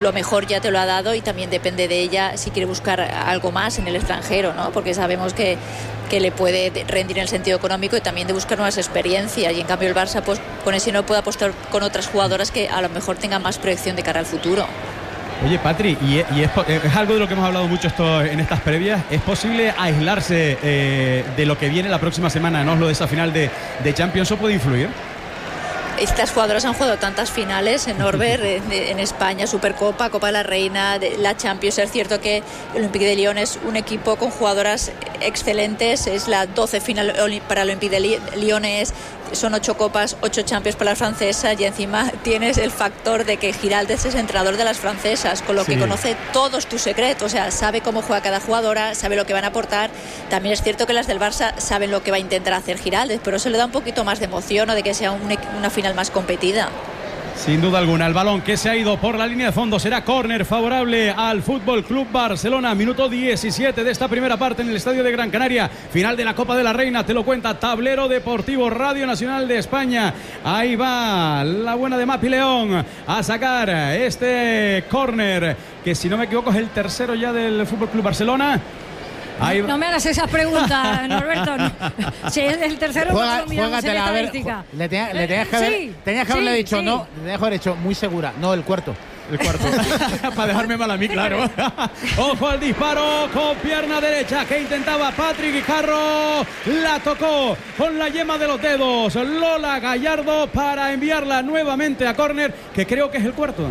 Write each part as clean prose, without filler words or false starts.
lo mejor ya te lo ha dado y también depende de ella si quiere buscar algo más en el extranjero, ¿no? Porque sabemos que le puede rendir en el sentido económico y también de buscar nuevas experiencias, y en cambio el Barça pues con ese no puede apostar con otras jugadoras que a lo mejor tengan más proyección de cara al futuro. Oye, Patri, y es algo de lo que hemos hablado mucho en estas previas. ¿Es posible aislarse de lo que viene la próxima semana, no? Lo de esa final de Champions, ¿o puede influir? Estas jugadoras han jugado tantas finales en Norbert, en España, Supercopa, Copa de la Reina, la Champions. Es cierto que el Olympique de Lyon es un equipo con jugadoras excelentes, es la 12 final para el Olympique de Lyon, son 8 copas, 8 Champions para las francesas, y encima tienes el factor de que Giraldez es entrenador de las francesas, con lo que conoce todos tus secretos, o sea, sabe cómo juega cada jugadora, sabe lo que van a aportar. También es cierto que las del Barça saben lo que va a intentar hacer Giraldez, pero eso le da un poquito más de emoción o de que sea una final más competida. Sin duda alguna, el balón que se ha ido por la línea de fondo será córner favorable al Fútbol Club Barcelona. Minuto 17 de esta primera parte en el Estadio de Gran Canaria. Final de la Copa de la Reina, te lo cuenta Tablero Deportivo, Radio Nacional de España. Ahí va la buena de Mapi León a sacar este córner, que si no me equivoco es el tercero ya del Fútbol Club Barcelona. No me hagas esas preguntas, Norberto. Si es el tercero, juégatela, a ver, tenías que haberle dicho, no, le tenías que haber hecho muy segura, no, el cuarto. Para dejarme mal a mí, claro. Ojo al disparo con pierna derecha que intentaba Patrick Guijarro. La tocó con la yema de los dedos Lola Gallardo para enviarla nuevamente a córner, que creo que es el cuarto.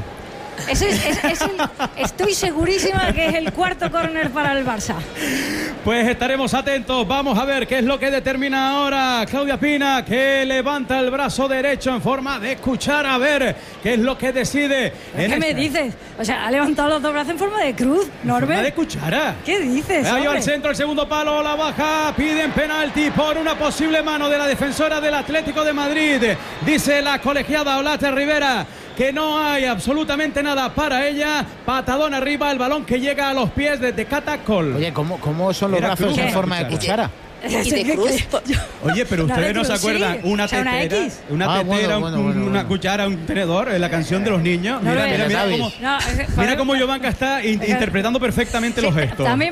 Estoy segurísima que es el cuarto córner para el Barça. Pues estaremos atentos. Vamos a ver qué es lo que determina ahora Claudia Pina, que levanta el brazo derecho en forma de cuchara. A ver qué es lo que decide. ¿Qué me dices? O sea, ha levantado los dos brazos en forma de cruz, Norbert. ¿Forma de cuchara? ¿Qué dices? Ahí va al centro, el segundo palo, la baja. Piden penalti por una posible mano de la defensora del Atlético de Madrid. Dice la colegiada Olate Rivera que no hay absolutamente nada para ella. Patadón arriba, el balón que llega a los pies de Catacol. Oye, ¿cómo son los brazos en forma de cuchara? Y de cruz. Oye, pero ustedes no se acuerdan, una tetera, una cuchara, un tenedor, en la canción de los niños. Mira cómo Jovanka está interpretando perfectamente los gestos. También,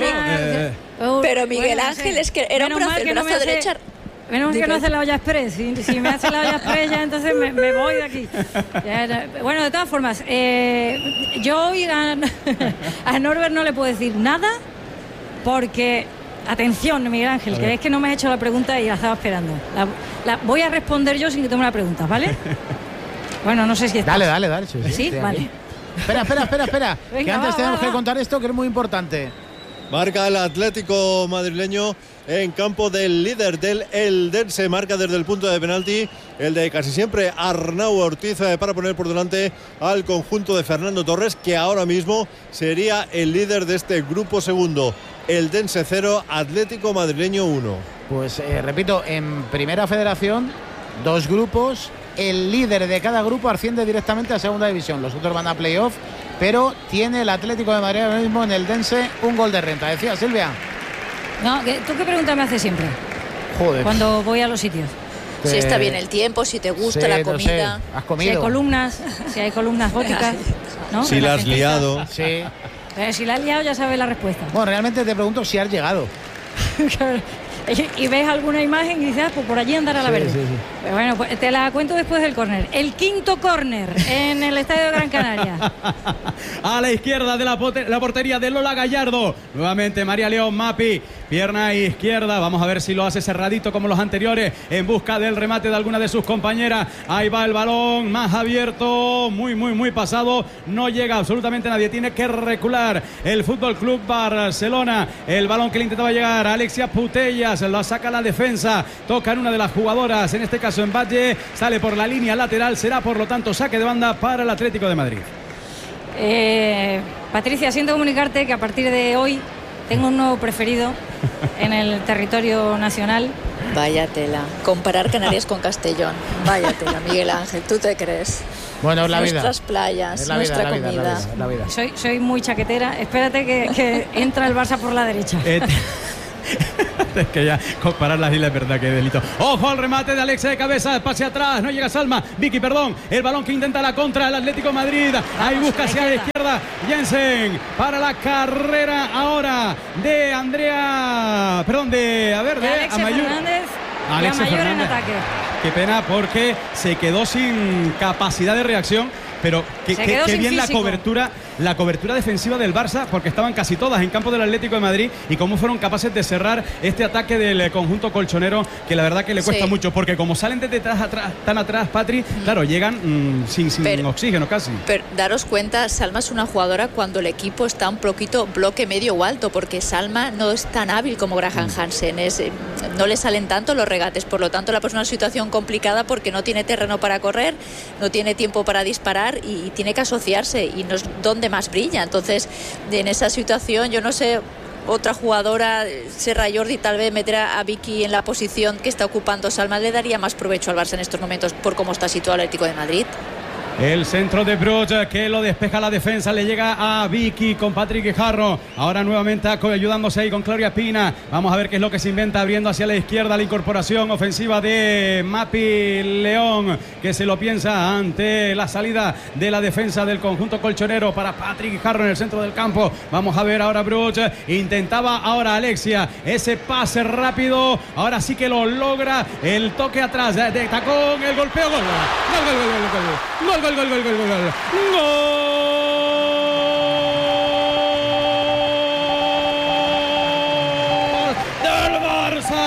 pero Miguel Ángel, es que era un brazo, el brazo derecho. Menos que no hace la olla express. Si me hace la olla express, ya entonces me voy de aquí. Bueno, de todas formas, yo hoy a Norbert no le puedo decir nada, porque, atención, Miguel Ángel, que es que no me has hecho la pregunta y la estaba esperando. La voy a responder yo sin que tú me la preguntas, ¿vale? Bueno, no sé si está. Dale. Sí, vale. Espera. Venga, que antes tenemos que contar esto, que es muy importante. Marca el Atlético madrileño en campo del líder del Eldense. Marca desde el punto de penalti el de casi siempre Arnau Ortiz, para poner por delante al conjunto de Fernando Torres, que ahora mismo sería el líder de este grupo segundo. Eldense 0, Atlético madrileño 1. Pues repito, en Primera Federación, 2 grupos. El líder de cada grupo asciende directamente a Segunda División. Los otros van a playoff, pero tiene el Atlético de Madrid ahora mismo en el Eldense un gol de renta. Decía Silvia. No, ¿tú qué pregunta me haces siempre? Joder. Cuando voy a los sitios. Si está bien el tiempo, si te gusta la comida. No sé. ¿Has comido? Si hay columnas góticas, ¿no? Si la has liado. Sí. Si la has liado ya sabes la respuesta. Bueno, realmente te pregunto si has llegado. Y ves alguna imagen y dices, pues por allí andará la verde. Sí. Pero bueno, pues te la cuento después del córner. El quinto córner en el Estadio de Gran Canaria. A la izquierda de la portería de Lola Gallardo. Nuevamente María León Mapi. Pierna izquierda. Vamos a ver si lo hace cerradito como los anteriores, en busca del remate de alguna de sus compañeras. Ahí va el balón más abierto. Muy pasado. No llega absolutamente nadie. Tiene que recular el Fútbol Club Barcelona. El balón que le intentaba llegar a Alexia Putellas. Lo saca la defensa. Toca en una de las jugadoras. En este caso en Valle. Sale por la línea lateral. Será por lo tanto saque de banda para el Atlético de Madrid. Patricia, siento comunicarte que a partir de hoy tengo un nuevo preferido en el territorio nacional. Vaya tela. Comparar Canarias con Castellón. Vaya tela, Miguel Ángel. ¿Tú te crees? Bueno, es la vida. Nuestras playas, nuestra comida. La vida. Soy muy chaquetera. Espérate que entra el Barça por la derecha. Es que ya comparar las islas es verdad que es delito. Ojo al remate de Alexia de cabeza, pase atrás, no llega Salma, Vicky, perdón, el balón que intenta la contra el Atlético de Madrid, ahí busca hacia la izquierda Jensen para la carrera ahora de Andrea, perdón, de Alexia Amayur. Fernández y Alexia Amayur en Fernández. ataque. Qué pena porque se quedó sin capacidad de reacción, pero qué bien la cobertura defensiva del Barça, porque estaban casi todas en campo del Atlético de Madrid, y cómo fueron capaces de cerrar este ataque del conjunto colchonero, que la verdad que le cuesta mucho, porque como salen de detrás tan atrás, Patri, claro, llegan sin oxígeno casi. Pero daros cuenta, Salma es una jugadora cuando el equipo está un poquito bloque medio o alto, porque Salma no es tan hábil como Graham Hansen, no le salen tanto los regates, por lo tanto la pone en una situación complicada porque no tiene terreno para correr, no tiene tiempo para disparar y tiene que asociarse, y no es donde más brilla. Entonces, en esa situación, yo no sé, otra jugadora, Serra Jordi, tal vez meter a Vicky en la posición que está ocupando Salma, le daría más provecho al Barça en estos momentos por cómo está situado el Atlético de Madrid. El centro de Bruch que lo despeja la defensa, le llega a Vicky con Patrick Guijarro. Ahora nuevamente ayudándose ahí con Claudia Pina. Vamos a ver qué es lo que se inventa, abriendo hacia la izquierda la incorporación ofensiva de Mapi León, que se lo piensa ante la salida de la defensa del conjunto colchonero para Patrick Guijarro en el centro del campo. Vamos a ver ahora Bruch. Intentaba ahora Alexia ese pase rápido. Ahora sí que lo logra. El toque atrás de tacón, el golpeo, gol. Gol. Gol del Barça.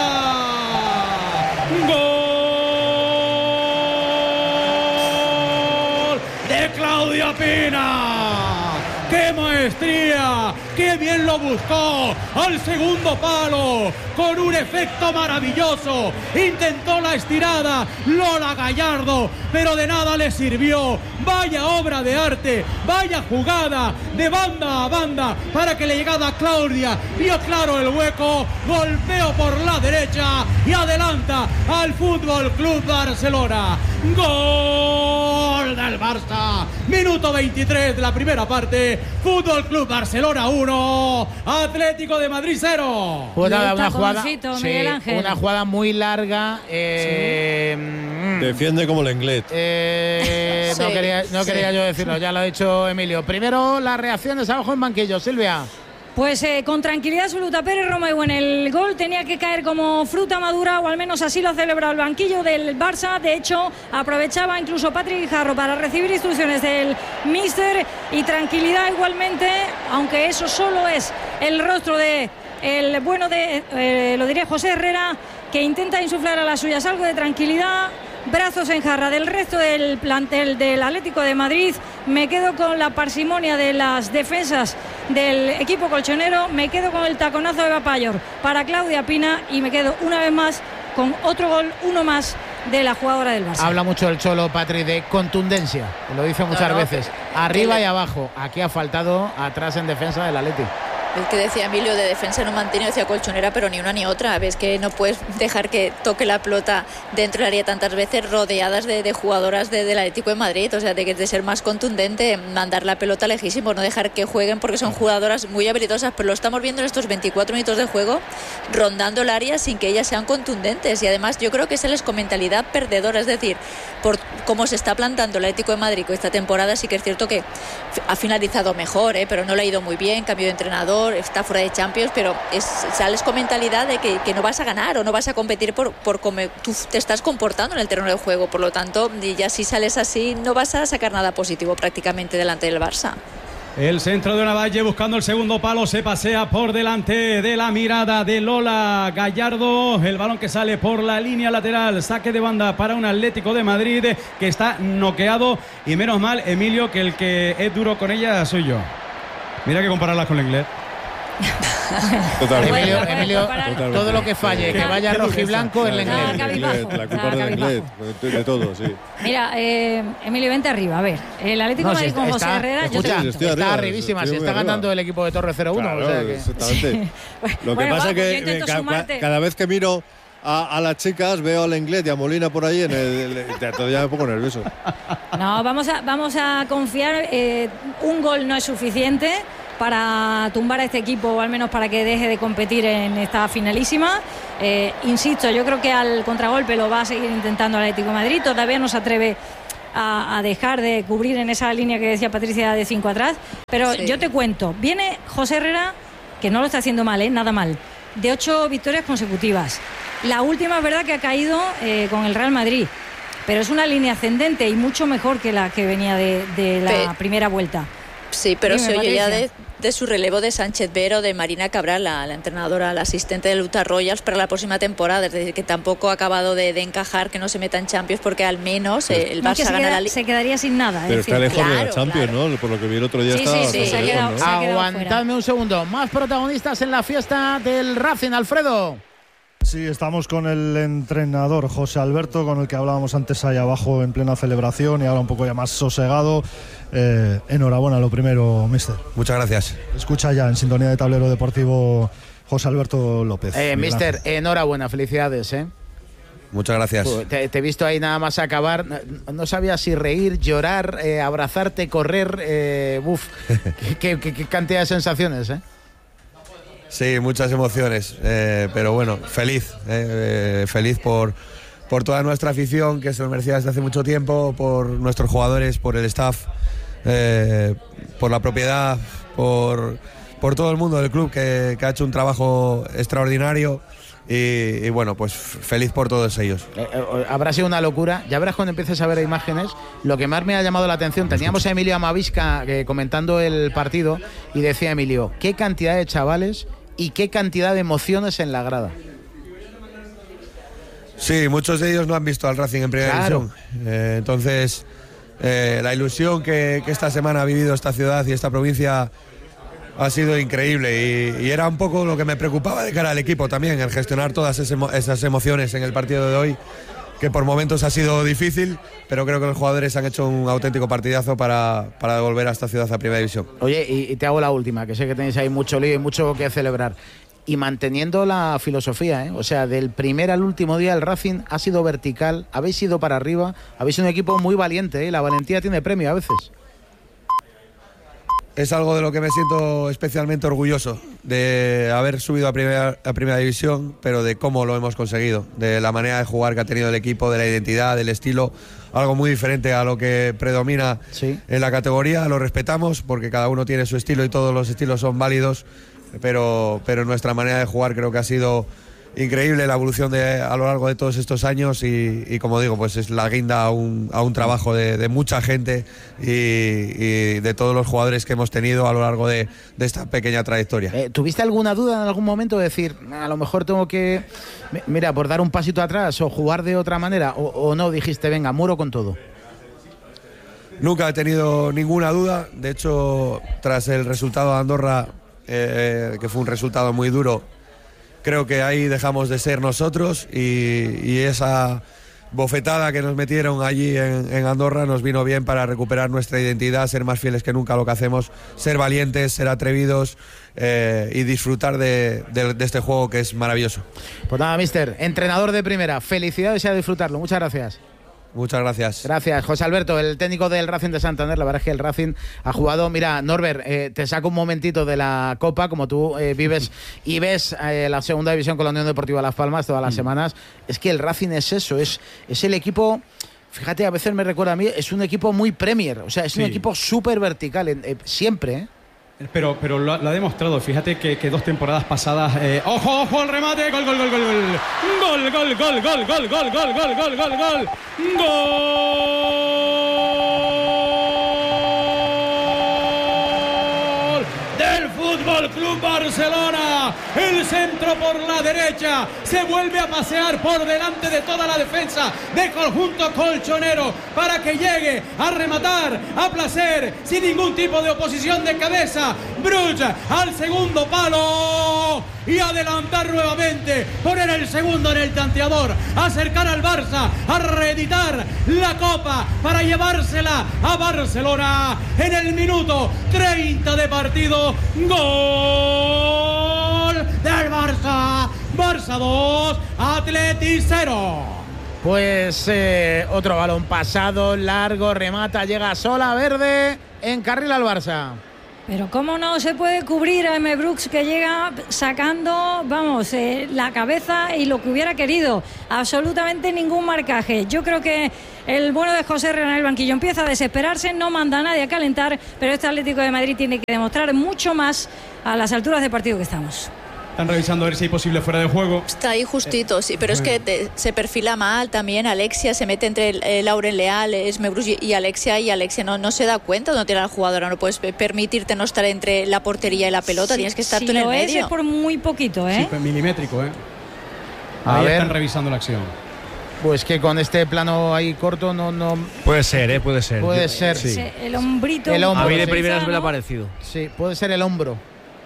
Gol de Claudia Pina. ¡Qué maestría! ¡Qué bien lo buscó! Al segundo palo, con un efecto maravilloso. Intentó la estirada Lola Gallardo, pero de nada le sirvió. Vaya obra de arte, vaya jugada de banda a banda para que le llegara a Claudia. Vio claro el hueco, golpeo por la derecha y adelanta al Fútbol Club Barcelona. Gol del Barça. Minuto 23 de la primera parte. Fútbol Club Barcelona 1, Atlético de Madrid 0. Una jugada muy larga. Defiende como el Lenglet. No quería yo decirlo, ya lo ha dicho Emilio. Primero las reacciones abajo en banquillo, Silvia. Pues con tranquilidad absoluta, Pérez Romeu en el gol tenía que caer como fruta madura, o al menos así lo ha celebrado el banquillo del Barça. De hecho, aprovechaba incluso Patrick Guijarro para recibir instrucciones del míster, y tranquilidad igualmente, aunque eso solo es el rostro de el bueno de, lo diría José Herrera, que intenta insuflar a las suyas algo de tranquilidad. Brazos en jarra del resto del plantel del Atlético de Madrid. Me quedo con la parsimonia de las defensas del equipo colchonero, me quedo con el taconazo de Bapayor para Claudia Pina, y me quedo una vez más con otro gol, uno más de la jugadora del Barça. Habla mucho el Cholo, Patri, de contundencia, lo dice muchas veces, arriba y abajo. Aquí ha faltado atrás en defensa del Atlético. El que decía Emilio, de defensa no mantiene, decía colchonera, pero ni una ni otra. Ves que no puedes dejar que toque la pelota dentro del área tantas veces, rodeadas de jugadoras del Atlético de Madrid. O sea, de ser más contundente, mandar la pelota lejísimo, no dejar que jueguen, porque son jugadoras muy habilidosas. Pero lo estamos viendo en estos 24 minutos de juego, rondando el área sin que ellas sean contundentes. Y además yo creo que esa es con mentalidad perdedora. Es decir, por cómo se está plantando el Atlético de Madrid esta temporada, sí que es cierto que ha finalizado mejor, pero no le ha ido muy bien, cambio de entrenador, está fuera de Champions, pero sales con mentalidad de que no vas a ganar o no vas a competir por cómo tú te estás comportando en el terreno de juego. Por lo tanto, ya si sales así, no vas a sacar nada positivo prácticamente delante del Barça. El centro de Navalle buscando el segundo palo, se pasea por delante de la mirada de Lola Gallardo. El balón que sale por la línea lateral, saque de banda para un Atlético de Madrid que está noqueado, y menos mal, Emilio, que el que es duro con ella soy yo. Mira que compararlas con el Lenglet. Emilio, todo lo que falle, que vaya rojiblanco en el Lenglet. La culpa del Lenglet, de todo, sí. Mira, Emilio, vente arriba, a ver. El Atlético de Madrid con José Herrera. Está arribísima, si está ganando el equipo de Torre 0-1. Claro, o sea que... exactamente. Lo que pasa es que cada vez que miro a las chicas, veo al Lenglet y a Molina por ahí, todavía me pongo nervioso. No, vamos a confiar. Un gol no es suficiente. para tumbar a este equipo, o al menos para que deje de competir en esta finalísima. Insisto, yo creo que al contragolpe lo va a seguir intentando el Atlético de Madrid. Todavía no se atreve a dejar de cubrir en esa línea que decía Patricia de 5 atrás. Pero sí, yo te cuento, viene José Herrera, que no lo está haciendo mal, nada mal, de 8 victorias consecutivas. La última es verdad que ha caído con el Real Madrid, pero es una línea ascendente y mucho mejor que la que venía de la primera vuelta. Sí, pero se oye ya de su relevo de Sánchez Vero, de Marina Cabral, la entrenadora, la asistente de Utah Royals para la próxima temporada. Es decir, que tampoco ha acabado de encajar, que no se meta en Champions, porque al menos el Barça gana la Liga. Se quedaría sin nada. Pero está lejos de la Champions, claro, ¿no? Por lo que vi el otro día. Sí, se ha quedado, ¿no? Aguantadme un segundo. Más protagonistas en la fiesta del Racing, Alfredo. Sí, estamos con el entrenador José Alberto, con el que hablábamos antes ahí abajo en plena celebración, y ahora un poco ya más sosegado. Enhorabuena, lo primero, mister. Muchas gracias. Escucha ya en sintonía de Tablero Deportivo José Alberto López. Mister, enhorabuena, felicidades, Muchas gracias. Te he visto ahí nada más acabar. No sabía si reír, llorar, abrazarte, correr. Qué cantidad de sensaciones, Sí, muchas emociones, pero bueno, feliz por toda nuestra afición, que se lo merecía desde hace mucho tiempo, por nuestros jugadores, por el staff, por la propiedad, por todo el mundo del club que ha hecho un trabajo extraordinario. Y bueno, pues feliz por todos ellos. Habrá sido una locura. Ya verás cuando empieces a ver imágenes. Lo que más me ha llamado la atención, teníamos a Emilio Amavisca comentando el partido, y decía Emilio, qué cantidad de chavales y qué cantidad de emociones en la grada. Sí, muchos de ellos no han visto al Racing en primera división. Entonces, la ilusión que esta semana ha vivido esta ciudad y esta provincia ha sido increíble, y era un poco lo que me preocupaba de cara al equipo también, el gestionar todas esas emociones en el partido de hoy, que por momentos ha sido difícil, pero creo que los jugadores han hecho un auténtico partidazo para devolver a esta ciudad a primera división. Oye, y te hago la última, que sé que tenéis ahí mucho lío y mucho que celebrar, y manteniendo la filosofía, o sea, del primer al último día el Racing ha sido vertical, habéis ido para arriba, habéis sido un equipo muy valiente, la valentía tiene premio a veces. Es algo de lo que me siento especialmente orgulloso, de haber subido a primera división, pero de cómo lo hemos conseguido, de la manera de jugar que ha tenido el equipo, de la identidad, del estilo, algo muy diferente a lo que predomina en la categoría. Lo respetamos porque cada uno tiene su estilo y todos los estilos son válidos, pero nuestra manera de jugar creo que ha sido increíble, la evolución a lo largo de todos estos años, y como digo, pues es la guinda a un trabajo de mucha gente y de todos los jugadores que hemos tenido a lo largo de esta pequeña trayectoria. ¿Tuviste alguna duda en algún momento de decir, a lo mejor tengo que, mira, por dar un pasito atrás o jugar de otra manera, o no, dijiste, venga, muro con todo? Nunca he tenido ninguna duda. De hecho, tras el resultado de Andorra, que fue un resultado muy duro, creo que ahí dejamos de ser nosotros, y esa bofetada que nos metieron allí en Andorra nos vino bien para recuperar nuestra identidad, ser más fieles que nunca a lo que hacemos, ser valientes, ser atrevidos, y disfrutar de este juego que es maravilloso. Pues nada, mister, entrenador de primera, felicidades y a disfrutarlo. Muchas gracias. Muchas gracias. Gracias, José Alberto, el técnico del Racing de Santander. La verdad es que el Racing ha jugado. Mira, Norbert, te saco un momentito de la Copa, como tú vives y ves la segunda división con la Unión Deportiva Las Palmas todas las semanas. Es que el Racing es eso, es el equipo. Fíjate, a veces me recuerda a mí, es un equipo muy Premier, o sea, es un equipo súper vertical, siempre, Pero lo ha demostrado. Fíjate que 2 temporadas pasadas. ¡Ojo al remate! ¡Gol! ¡Gol! Del Fútbol Club Barcelona. El centro por la derecha. Se vuelve a pasear por delante de toda la defensa de conjunto colchonero para que llegue a rematar a placer, sin ningún tipo de oposición de cabeza. Bruch al segundo palo y adelantar nuevamente, poner el segundo en el tanteador, acercar al Barça a reeditar la Copa para llevársela a Barcelona en el minuto 30 de partido. Gol del Barça. Barça 2, Atleti 0. Pues otro balón pasado, largo, remata, llega sola, Verde, encarrila al Barça. Pero cómo no se puede cubrir a M. Brooks, que llega sacando, vamos, la cabeza y lo que hubiera querido. Absolutamente ningún marcaje. Yo creo que el bueno de José Herrera en el banquillo empieza a desesperarse, no manda a nadie a calentar, pero este Atlético de Madrid tiene que demostrar mucho más a las alturas de partido que estamos. Están revisando a ver si hay posible fuera de juego. Está ahí justito, sí, pero es que se perfila mal también. Alexia se mete entre Lauren Leal, Esme Brooks y Alexia no se da cuenta de no tiene al jugador. No puedes permitirte no estar entre la portería y la pelota, Sí, tienes que estar si tú en el lo medio. es por muy poquito, ¿eh? Sí, pues milimétrico, ¿eh? A Ahí ver. están revisando la acción. Pues que con este plano ahí corto no Puede ser, puede ser. puede ser. Sí. El hombrito. El hombro, A mí de sí. primeras me lo ha parecido. Sí, puede ser el hombro.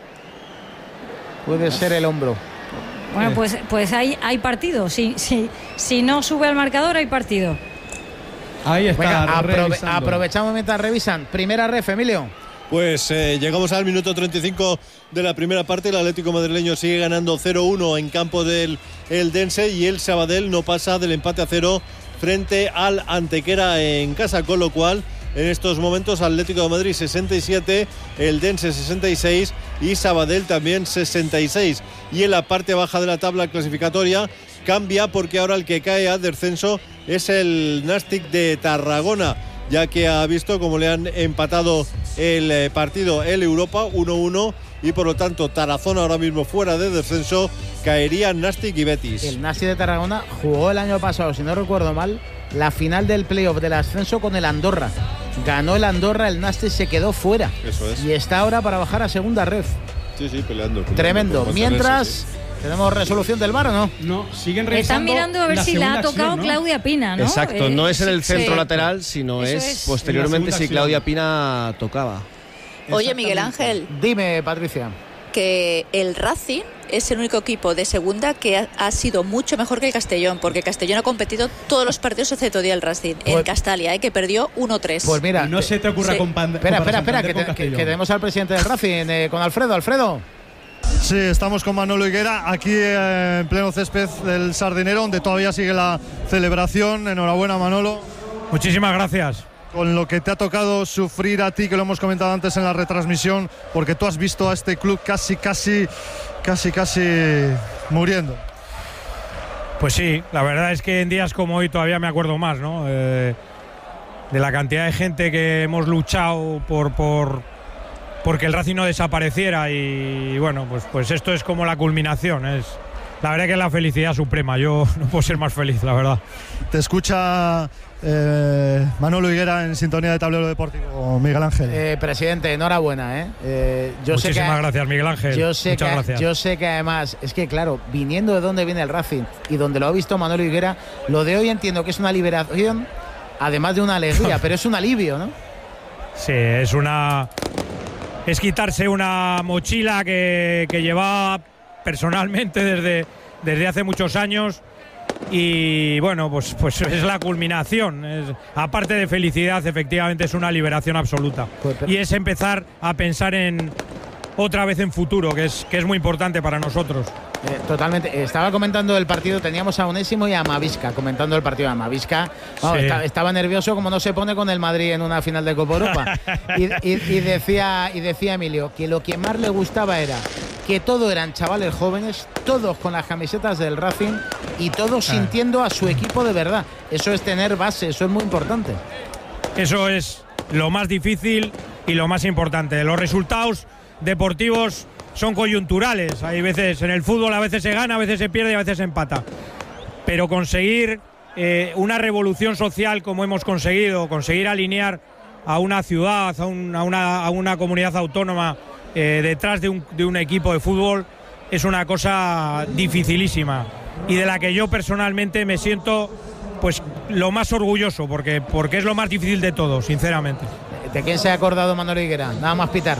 Puede ser el hombro. Bueno, pues hay partido. Si no sube al marcador, hay partido. Ahí está. Venga, revisando. aprovechamos mientras revisan. Primera ref, Emilio. Pues llegamos al minuto 35 de la primera parte. El Atlético madrileño sigue ganando 0-1 en campo del Eldense y el Sabadell no pasa del empate a 0 frente al Antequera en casa, con lo cual en estos momentos Atlético de Madrid 67, Eldense 66 y Sabadell también 66. Y en la parte baja de la tabla clasificatoria cambia, porque ahora el que cae al descenso es el Nastic de Tarragona, ya que ha visto cómo le han empatado el partido el Europa 1-1 y por lo tanto Tarazona ahora mismo fuera de descenso, caería Nastic y Betis. El Nastic de Tarragona jugó el año pasado, si no recuerdo mal, la final del playoff del ascenso con el Andorra. Ganó el Andorra, el Nastic se quedó fuera. Eso es. Y está ahora para bajar a segunda ref. Sí, peleando. Tremendo. por Mientras, mantenerse, sí. ¿tenemos resolución del VAR o no? No, siguen Están revisando. mirando a ver si la ha segunda tocado acción, ¿no? Claudia Pina, ¿no? Exacto, no es en el sí, centro sí. lateral, sino Eso es es. posteriormente En la si segunda Claudia acción. Pina tocaba. Oye, Miguel Ángel, Dime, Patricia. que el Racing es el único equipo de segunda que ha sido mucho mejor que el Castellón, porque Castellón ha competido todos los partidos excepto el Racing en Pues- Castalia, que perdió 1-3. Pues mira, Y no se te ocurra Sí. espera, que que tenemos al presidente del Racing, con Alfredo. Alfredo. Sí, estamos con Manolo Higuera aquí en pleno césped del Sardinero, donde todavía sigue la celebración. Enhorabuena, Manolo, Muchísimas gracias. con lo que te ha tocado sufrir a ti, que lo hemos comentado antes en la retransmisión, porque tú has visto a este club casi muriendo. Pues sí, la verdad es que en días como hoy todavía me acuerdo más, ¿no? De la cantidad de gente que hemos luchado porque el Racing no desapareciera y bueno, pues esto es como la culminación. La verdad que es la felicidad suprema. Yo no puedo ser más feliz, la verdad. Te escucha Manolo Higuera en sintonía de Tablero Deportivo. Miguel Ángel. Presidente, enhorabuena. Muchísimas gracias, Miguel Ángel. Muchas gracias. Yo sé que además, es que claro, viniendo de donde viene el Racing y donde lo ha visto Manolo Higuera, lo de hoy entiendo que es una liberación, además de una alegría, pero es un alivio, ¿no? Sí, es quitarse una mochila que llevaba personalmente desde hace muchos años y bueno, pues es la culminación. Aparte de felicidad, efectivamente es una liberación absoluta. Y es empezar a pensar otra vez en futuro, que es muy importante para nosotros. Totalmente. Estaba comentando el partido, teníamos a Onésimo y a Mavisca comentando el partido de Mavisca. Sí. Estaba nervioso como no se pone con el Madrid en una final de Copa Europa. y decía Emilio que lo que más le gustaba era que todos eran chavales jóvenes, todos con las camisetas del Racing y todos sintiendo a su equipo de verdad. Eso es tener base, eso es muy importante. Eso es lo más difícil y lo más importante. Los resultados deportivos son coyunturales. Hay veces en el fútbol, a veces se gana, a veces se pierde y a veces se empata. Pero conseguir una revolución social como hemos conseguir alinear a una ciudad, a una comunidad autónoma detrás de un equipo de fútbol, es una cosa dificilísima y de la que yo personalmente me siento pues lo más orgulloso, porque es lo más difícil de todo, sinceramente. ¿De quién se ha acordado Manolo Higuera? Nada más pitar.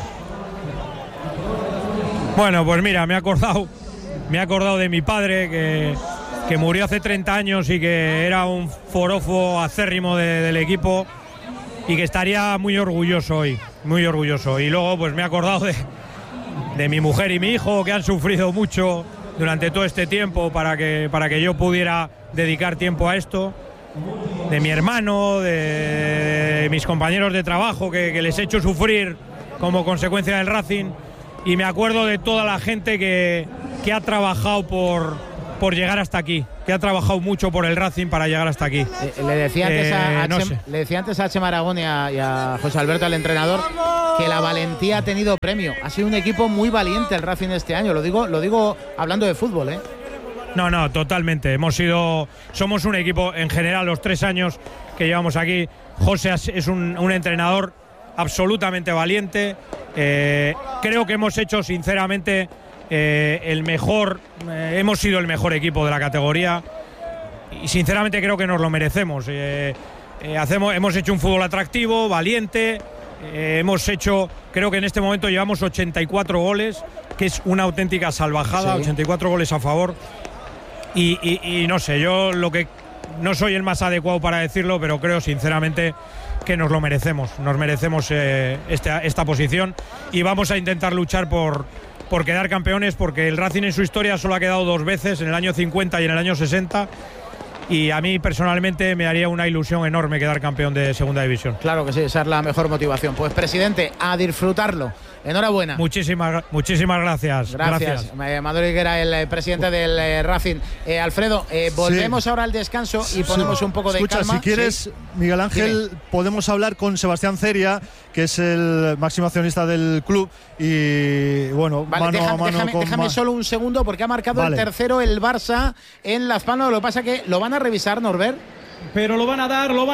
Bueno, pues mira, me he acordado de mi padre que murió hace 30 años y que era un forofo acérrimo del equipo y que estaría muy orgulloso hoy, muy orgulloso. Y luego pues me he acordado de mi mujer y mi hijo, que han sufrido mucho durante todo este tiempo para que yo pudiera dedicar tiempo a esto, de mi hermano, de mis compañeros de trabajo que les he hecho sufrir como consecuencia del Racing, y me acuerdo de toda la gente que ha trabajado por llegar hasta aquí, que ha trabajado mucho por el Racing para llegar hasta aquí. Le decía antes a Chema Aragón y a José Alberto, el entrenador, que la valentía ha tenido premio. Ha sido un equipo muy valiente el Racing este año, lo digo hablando de fútbol, ¿eh? No, totalmente. Somos un equipo, en general, los 3 años que llevamos aquí. José es un entrenador absolutamente valiente. Creo que hemos hecho, sinceramente, hemos sido el mejor equipo de la categoría y sinceramente creo que nos lo merecemos. Hemos hecho un fútbol atractivo, valiente. Creo que en este momento llevamos 84 goles, que es una auténtica salvajada, sí. 84 goles a favor. Y no sé, yo no soy el más adecuado para decirlo, pero creo sinceramente que nos lo merecemos. Nos merecemos esta posición y vamos a intentar luchar por quedar campeones, porque el Racing en su historia solo ha quedado 2 veces, en el año 50 y en el año 60. Y a mí personalmente me haría una ilusión enorme quedar campeón de segunda división. Claro que sí, esa es la mejor motivación. Pues presidente, a disfrutarlo. Enhorabuena. Muchísimas gracias. Gracias. Manolo Higuera, el presidente del Racing. Alfredo, volvemos ahora al descanso y ponemos un poco de calma. Escucha, si quieres, Miguel Ángel, podemos hablar con Sebastián Ceria, que es el máximo accionista del club. Y bueno, vale, déjame solo un segundo, porque ha marcado el tercero el Barça en Las Palmas. Lo que pasa que lo van a revisar, Norbert. Pero lo van a dar, gol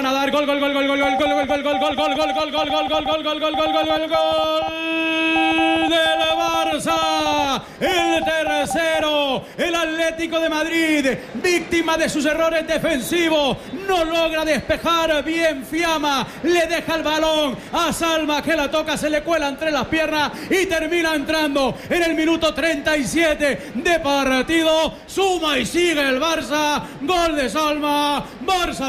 del Barça, el tercero, el Atlético de Madrid, víctima de sus errores defensivos, no logra despejar bien Fiamma, le deja el balón a Salma, que la toca, se le cuela entre las piernas y termina entrando en el minuto 37 de partido, suma y sigue el Barça, gol de Salma, Barça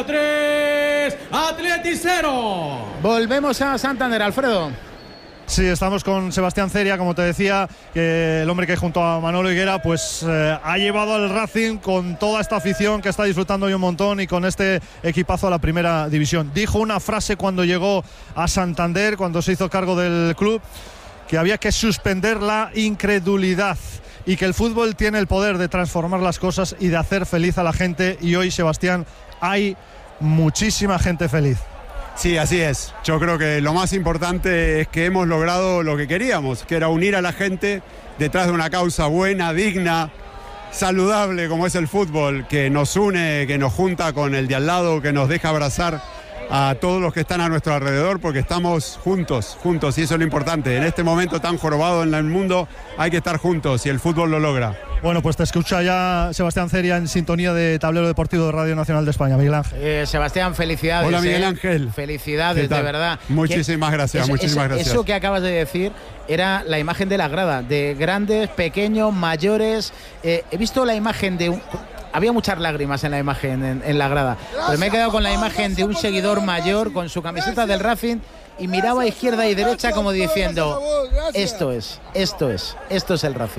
3, Atleti 0. Volvemos a Santander, Alfredo. Sí, estamos con Sebastián Ceria, como te decía, que el hombre que junto a Manolo Higuera pues ha llevado al Racing con toda esta afición que está disfrutando hoy un montón y con este equipazo a la primera división. Dijo una frase cuando llegó a Santander, cuando se hizo cargo del club, que había que suspender la incredulidad y que el fútbol tiene el poder de transformar las cosas y de hacer feliz a la gente, y hoy, Sebastián, hay muchísima gente feliz. Sí, así es. Yo creo que lo más importante es que hemos logrado lo que queríamos, que era unir a la gente detrás de una causa buena, digna, saludable como es el fútbol, que nos une, que nos junta con el de al lado, que nos deja abrazar a todos los que están a nuestro alrededor, porque estamos juntos, y eso es lo importante. En este momento tan jorobado en el mundo hay que estar juntos y el fútbol lo logra. Bueno, pues te escucha ya Sebastián Ceria en sintonía de Tablero Deportivo de Radio Nacional de España. Miguel Ángel. Sebastián, felicidades. Hola, Miguel Ángel. Felicidades, de verdad. Muchísimas gracias, muchísimas gracias. Eso que acabas de decir era la imagen de la grada, de grandes, pequeños, mayores. He visto la imagen de había muchas lágrimas en la imagen, en la grada. Pero me he quedado con la imagen de un seguidor mayor con su camiseta del Racing y miraba a izquierda y derecha como diciendo: esto es el Racing.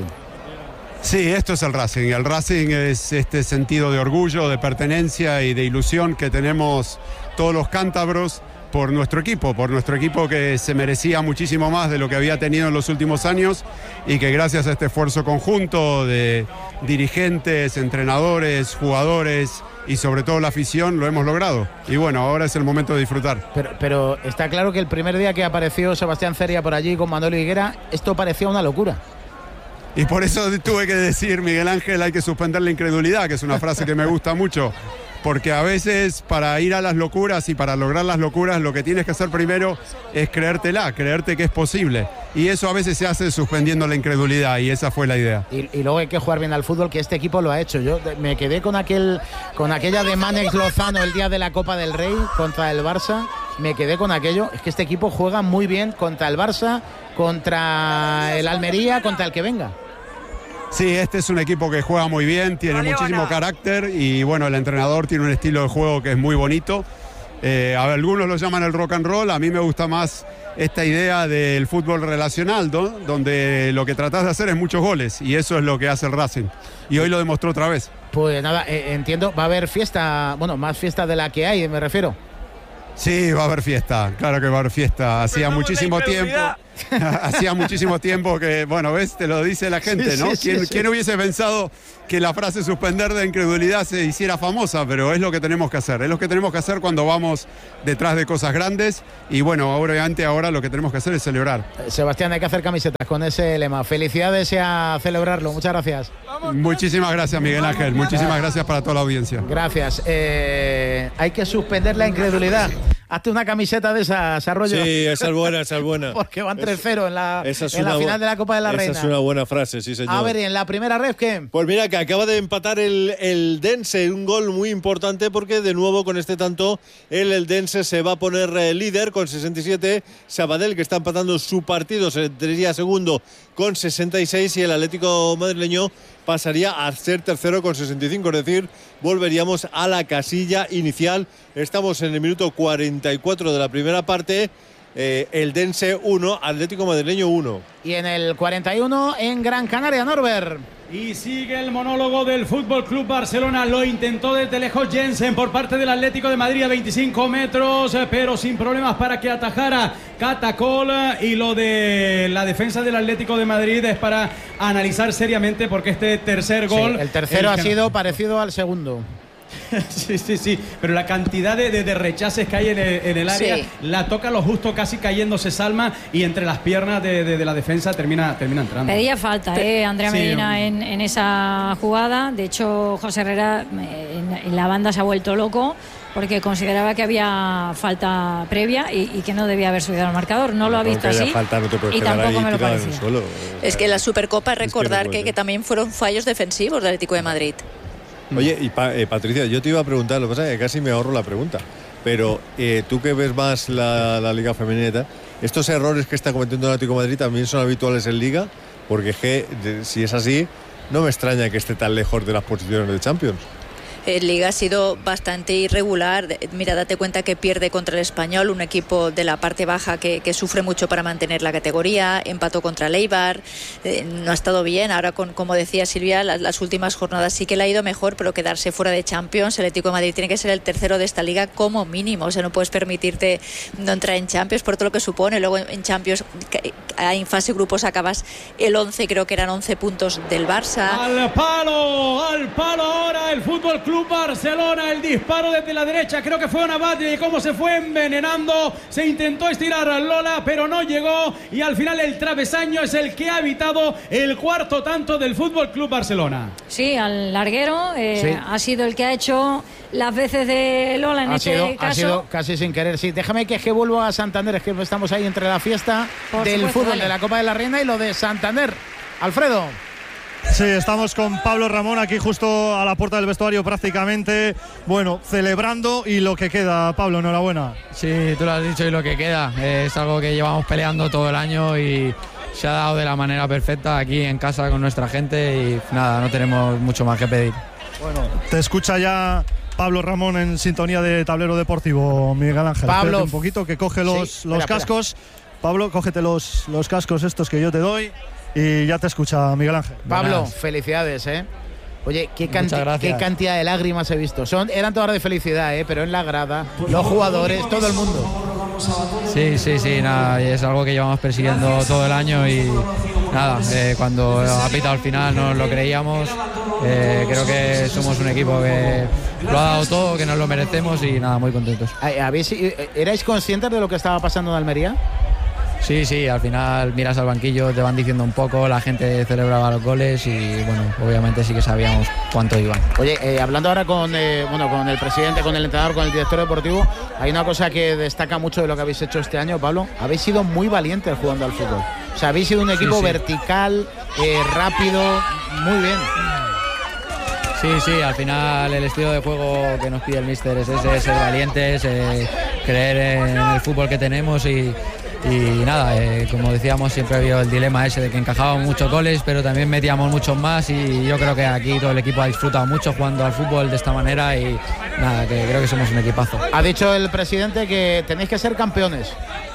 Sí, esto es el Racing. El Racing es este sentido de orgullo, de pertenencia y de ilusión que tenemos todos los cántabros por nuestro equipo que se merecía muchísimo más de lo que había tenido en los últimos años y que gracias a este esfuerzo conjunto de dirigentes, entrenadores, jugadores y sobre todo la afición lo hemos logrado. Y bueno, ahora es el momento de disfrutar. Pero está claro que el primer día que apareció Sebastián Ceria por allí con Manolo Higuera, esto parecía una locura. Y por eso tuve que decir, Miguel Ángel, hay que suspender la incredulidad, que es una frase que me gusta mucho. Porque a veces para ir a las locuras y para lograr las locuras lo que tienes que hacer primero es creerte que es posible. Y eso a veces se hace suspendiendo la incredulidad y esa fue la idea. Y luego hay que jugar bien al fútbol, que este equipo lo ha hecho. Yo me quedé con aquella de Mánex Lozano el día de la Copa del Rey contra el Barça. Me quedé con aquello. Es que este equipo juega muy bien contra el Barça, contra el Almería, contra el que venga. Sí, este es un equipo que juega muy bien, tiene muchísimo carácter y bueno, el entrenador tiene un estilo de juego que es muy bonito. Algunos lo llaman el rock and roll, a mí me gusta más esta idea del fútbol relacional, ¿no? Donde lo que tratás de hacer es muchos goles y eso es lo que hace el Racing. Y hoy lo demostró otra vez. Pues nada, entiendo, va a haber fiesta, bueno, más fiesta de la que hay, me refiero. Sí, va a haber fiesta, claro que va a haber fiesta. Hacía muchísimo tiempo. Hacía muchísimo tiempo que, bueno, ves, te lo dice la gente, Sí, ¿no? sí, ¿Quién hubiese pensado que la frase suspender de incredulidad se hiciera famosa? Pero es lo que tenemos que hacer. Es lo que tenemos que hacer cuando vamos detrás de cosas grandes. Y bueno, obviamente ahora lo que tenemos que hacer es celebrar. Sebastián, hay que hacer camisetas con ese lema. Felicidades y a celebrarlo. Muchas gracias. Muchísimas gracias, Miguel Ángel. Muchísimas gracias para toda la audiencia. Gracias. Hay que suspender la incredulidad. Hazte una camiseta de esas, Arroyo. Sí, esa es buena, esa es buena. Porque van 3-0 en la Esa es final de la Copa de la Reina. Esa es una buena frase, sí, señor. A ver, ¿y en la primera ref qué? Pues mira, que acaba de empatar el Dense, un gol muy importante porque de nuevo con este tanto el Dense se va a poner líder con 67, Sabadell, que está empatando su partido, sería segundo con 66 y el Atlético madrileño pasaría a ser tercero con 65, es decir, volveríamos a la casilla inicial. Estamos en el minuto 44 de la primera parte. El Dense 1, Atlético madrileño 1. Y en el 41 en Gran Canaria, Norbert. Y sigue el monólogo del Fútbol Club Barcelona. Lo intentó desde lejos Jensen por parte del Atlético de Madrid a 25 metros, pero sin problemas para que atajara Catacol. Y lo de la defensa del Atlético de Madrid es para analizar seriamente, porque este tercer gol. Sí, el tercero ha sido parecido al segundo. Sí, pero la cantidad de rechaces que hay en el área, la toca lo justo, casi cayéndose Salma, y entre las piernas de la defensa termina entrando. Pedía falta, Andrea Medina en esa jugada. De hecho, José Herrera en la banda se ha vuelto loco porque consideraba que había falta previa y que no debía haber subido al marcador. No lo ha visto así. Falta, no te puedes y quedar tampoco ahí me lo tirado en parecía. el suelo. Es que la Supercopa, recordar que que también fueron fallos defensivos del Atlético de Madrid. Oye, y Patricia, yo te iba a preguntar, lo que pasa es que casi me ahorro la pregunta, pero tú que ves más la Liga Femenina, ¿estos errores que está cometiendo el Atlético de Madrid también son habituales en Liga? Porque si es así, no me extraña que esté tan lejos de las posiciones de Champions. Liga ha sido bastante irregular. Mira, date cuenta que pierde contra el Español, un equipo de la parte baja que sufre mucho para mantener la categoría. Empató contra el Eibar, no ha estado bien. Ahora, como decía Silvia, las últimas jornadas sí que le ha ido mejor, pero quedarse fuera de Champions, el Atlético de Madrid tiene que ser el tercero de esta liga como mínimo. O sea, no puedes permitirte no entrar en Champions por todo lo que supone. Luego en Champions, en fase grupos acabas el 11, creo que eran 11 puntos del Barça. Al palo ahora el Fútbol Club Barcelona, el disparo desde la derecha, creo que fue Abate, y cómo se fue envenenando, se intentó estirar a Lola, pero no llegó, y al final el travesaño es el que ha evitado el cuarto tanto del Fútbol Club Barcelona. Sí, al larguero, ha sido el que ha hecho las veces de Lola en este caso. Ha sido casi sin querer, sí. Déjame que vuelvo a Santander, es que estamos ahí entre la fiesta del fútbol, de la Copa de la Reina y lo de Santander. Alfredo. Sí, estamos con Pablo Ramón aquí justo a la puerta del vestuario prácticamente, bueno, celebrando y lo que queda. Pablo, enhorabuena. Sí, tú lo has dicho, y lo que queda es algo que llevamos peleando todo el año y se ha dado de la manera perfecta aquí en casa con nuestra gente y nada, no tenemos mucho más que pedir. Bueno, te escucha ya Pablo Ramón en sintonía de Tablero Deportivo, Miguel Ángel. Pablo, espérate un poquito que coge los cascos. Espera. Pablo, cógete los cascos estos que yo te doy. Y ya te escucha Miguel Ángel. Pablo, felicidades, Oye, qué cantidad de lágrimas he visto. Eran todas de felicidad, pero en la grada, los jugadores, todo el mundo. Sí, nada, es algo que llevamos persiguiendo todo el año y nada, cuando ha pitado al final no lo creíamos. Creo que somos un equipo que lo ha dado todo, que nos lo merecemos y nada, muy contentos. ¿Erais conscientes de lo que estaba pasando en Almería? Sí, al final miras al banquillo, te van diciendo un poco, la gente celebraba los goles y bueno, obviamente sí que sabíamos cuánto iban. Oye, hablando ahora con el presidente, con el entrenador, con el director deportivo, hay una cosa que destaca mucho de lo que habéis hecho este año, Pablo. Habéis sido muy valientes jugando al fútbol. O sea, habéis sido un equipo vertical, rápido, muy bien. Sí, al final el estilo de juego que nos pide el míster es ese, ser valientes, creer en el fútbol que tenemos y nada, como decíamos, siempre había el dilema ese de que encajábamos muchos goles, pero también metíamos muchos más y yo creo que aquí todo el equipo ha disfrutado mucho jugando al fútbol de esta manera y nada, que creo que somos un equipazo. Ha dicho el presidente que tenéis que ser campeones.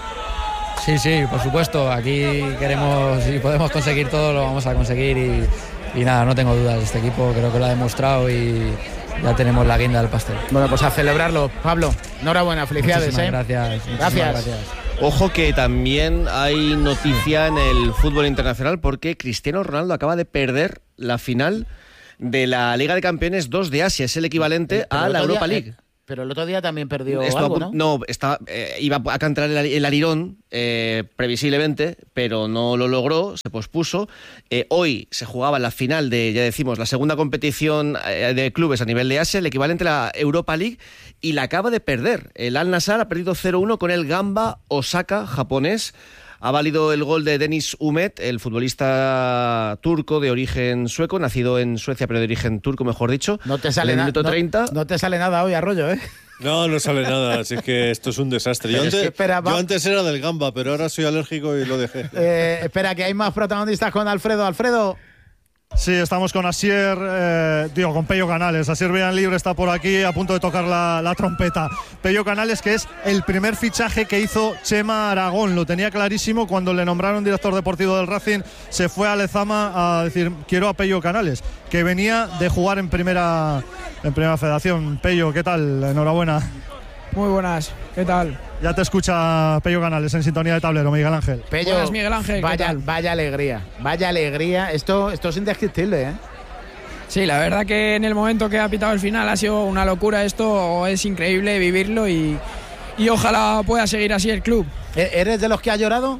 Sí, por supuesto, aquí queremos, si podemos conseguir todo, lo vamos a conseguir y nada, no tengo dudas, este equipo creo que lo ha demostrado y ya tenemos la guinda del pastel. Bueno, pues a celebrarlo. Pablo, enhorabuena, felicidades. Muchísimas gracias. Gracias. Ojo que también hay noticia en el fútbol internacional porque Cristiano Ronaldo acaba de perder la final de la Liga de Campeones 2 de Asia. Es el equivalente a la Europa League. Pero el otro día también perdió algo, ¿no? No, iba a cantar el alirón previsiblemente, pero no lo logró, se pospuso. Hoy se jugaba la final de, ya decimos, la segunda competición de clubes a nivel de Asia, el equivalente a la Europa League, y la acaba de perder. El Al-Nassr ha perdido 0-1 con el Gamba Osaka japonés. Ha valido el gol de Deniz Umet, el futbolista turco de origen sueco, nacido en Suecia pero de origen turco, mejor dicho. No te sale nada. 30. No te sale nada hoy, Arroyo, ¿eh? No sale nada, así es que esto es un desastre. Yo antes era del Gamba, pero ahora soy alérgico y lo dejé. Espera, que hay más protagonistas con Alfredo. Alfredo. Sí, estamos con con Pello Canales. Asier Villalibre está por aquí a punto de tocar la trompeta. Pello Canales, que es el primer fichaje que hizo Chema Aragón. Lo tenía clarísimo cuando le nombraron director deportivo del Racing. Se fue a Lezama a decir, quiero a Pello Canales, que venía de jugar en primera federación. Pello, ¿qué tal? Enhorabuena. Muy buenas, ¿qué tal? Ya te escucha Pello Canales en sintonía de tablero, Miguel Ángel. Pello, buenas, Miguel Ángel, vaya alegría. Esto es indescriptible, ¿eh? Sí, la verdad que en el momento que ha pitado el final ha sido una locura. Esto es increíble vivirlo y ojalá pueda seguir así el club. ¿Eres de los que ha llorado?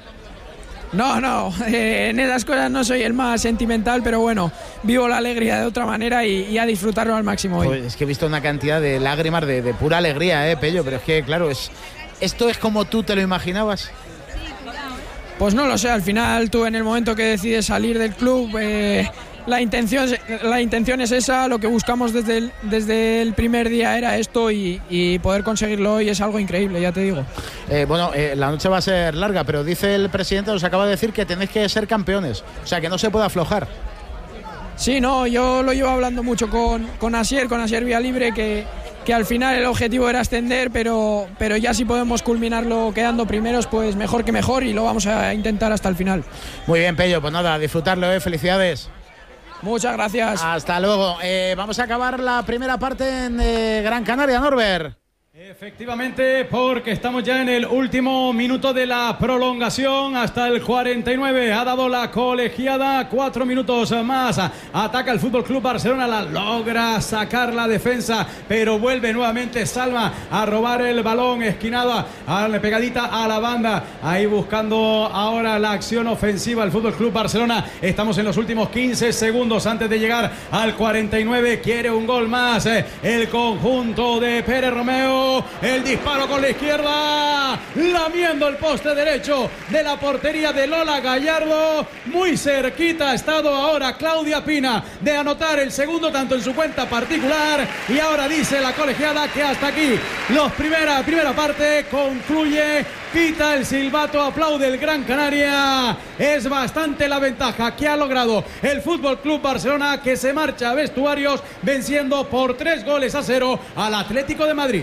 No, en esas cosas no soy el más sentimental, pero bueno, vivo la alegría de otra manera y a disfrutarlo al máximo hoy. Pues es que he visto una cantidad de lágrimas de pura alegría, Pello, pero es que, claro, ¿esto es como tú te lo imaginabas? Pues no lo sé, al final tú en el momento que decides salir del club, la intención es esa, lo que buscamos desde el primer día era esto y poder conseguirlo hoy es algo increíble, ya te digo. La noche va a ser larga, pero dice el presidente, os acaba de decir que tenéis que ser campeones, o sea, que no se puede aflojar. Sí, no, yo lo llevo hablando mucho con Asier Villalibre, que al final el objetivo era ascender, pero ya si podemos culminarlo quedando primeros, pues mejor que mejor, y lo vamos a intentar hasta el final. Muy bien, Pello, pues nada, disfrutarlo, felicidades. Muchas gracias. Hasta luego. Vamos a acabar la primera parte en Gran Canaria, Norbert. Efectivamente, porque estamos ya en el último minuto de la prolongación, hasta el 49 ha dado la colegiada, 4 minutos más, ataca el Fútbol Club Barcelona, la logra sacar la defensa, pero vuelve nuevamente Salma a robar el balón, esquinada, pegadita a la banda, ahí buscando ahora la acción ofensiva el Fútbol Club Barcelona. Estamos en los últimos 15 segundos antes de llegar al 49, quiere un gol más el conjunto de Pérez Romeo. El disparo con la izquierda, lamiendo el poste derecho de la portería de Lola Gallardo. Muy cerquita ha estado ahora Claudia Pina de anotar el segundo tanto en su cuenta particular, y ahora dice la colegiada que hasta aquí primera parte concluye. Pita el silbato, aplaude el Gran Canaria. Es bastante la ventaja que ha logrado el Fútbol Club Barcelona, que se marcha a vestuarios venciendo por 3-0 al Atlético de Madrid.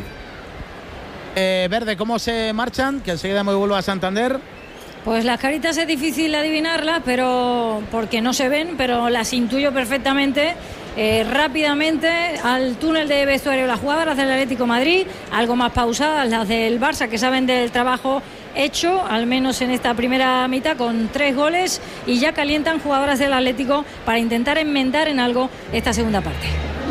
Verde, ¿cómo se marchan? Que enseguida me vuelvo a Santander. Pues las caritas es difícil adivinarlas, pero porque no se ven, pero las intuyo perfectamente. Rápidamente al túnel de vestuario las jugadoras del Atlético de Madrid, algo más pausadas las del Barça, que saben del trabajo hecho, al menos en esta primera mitad, con 3 goles, y ya calientan jugadoras del Atlético para intentar enmendar en algo esta segunda parte.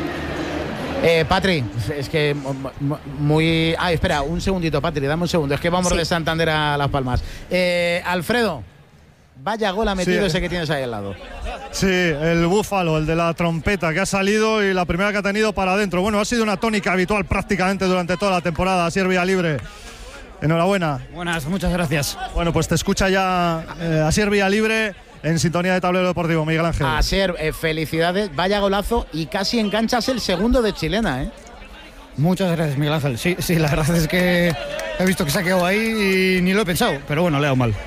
Patri, es que muy... espera, un segundito, Patri, dame un segundo. Es que vamos de Santander a Las Palmas. Alfredo, vaya gol ha metido ese que tienes ahí al lado. Sí, el búfalo, el de la trompeta, que ha salido y la primera que ha tenido para adentro. Bueno, ha sido una tónica habitual prácticamente durante toda la temporada. Asier Villalibre, enhorabuena. Buenas, muchas gracias. Bueno, pues te escucha ya Asier Villalibre en sintonía de Tablero Deportivo, Miguel Ángel. Asier, felicidades, vaya golazo, y casi enganchas el segundo de chilena, ¿eh? Muchas gracias, Miguel Ángel. Sí, la verdad es que he visto que se ha quedado ahí y ni lo he pensado, pero bueno, le he dado mal.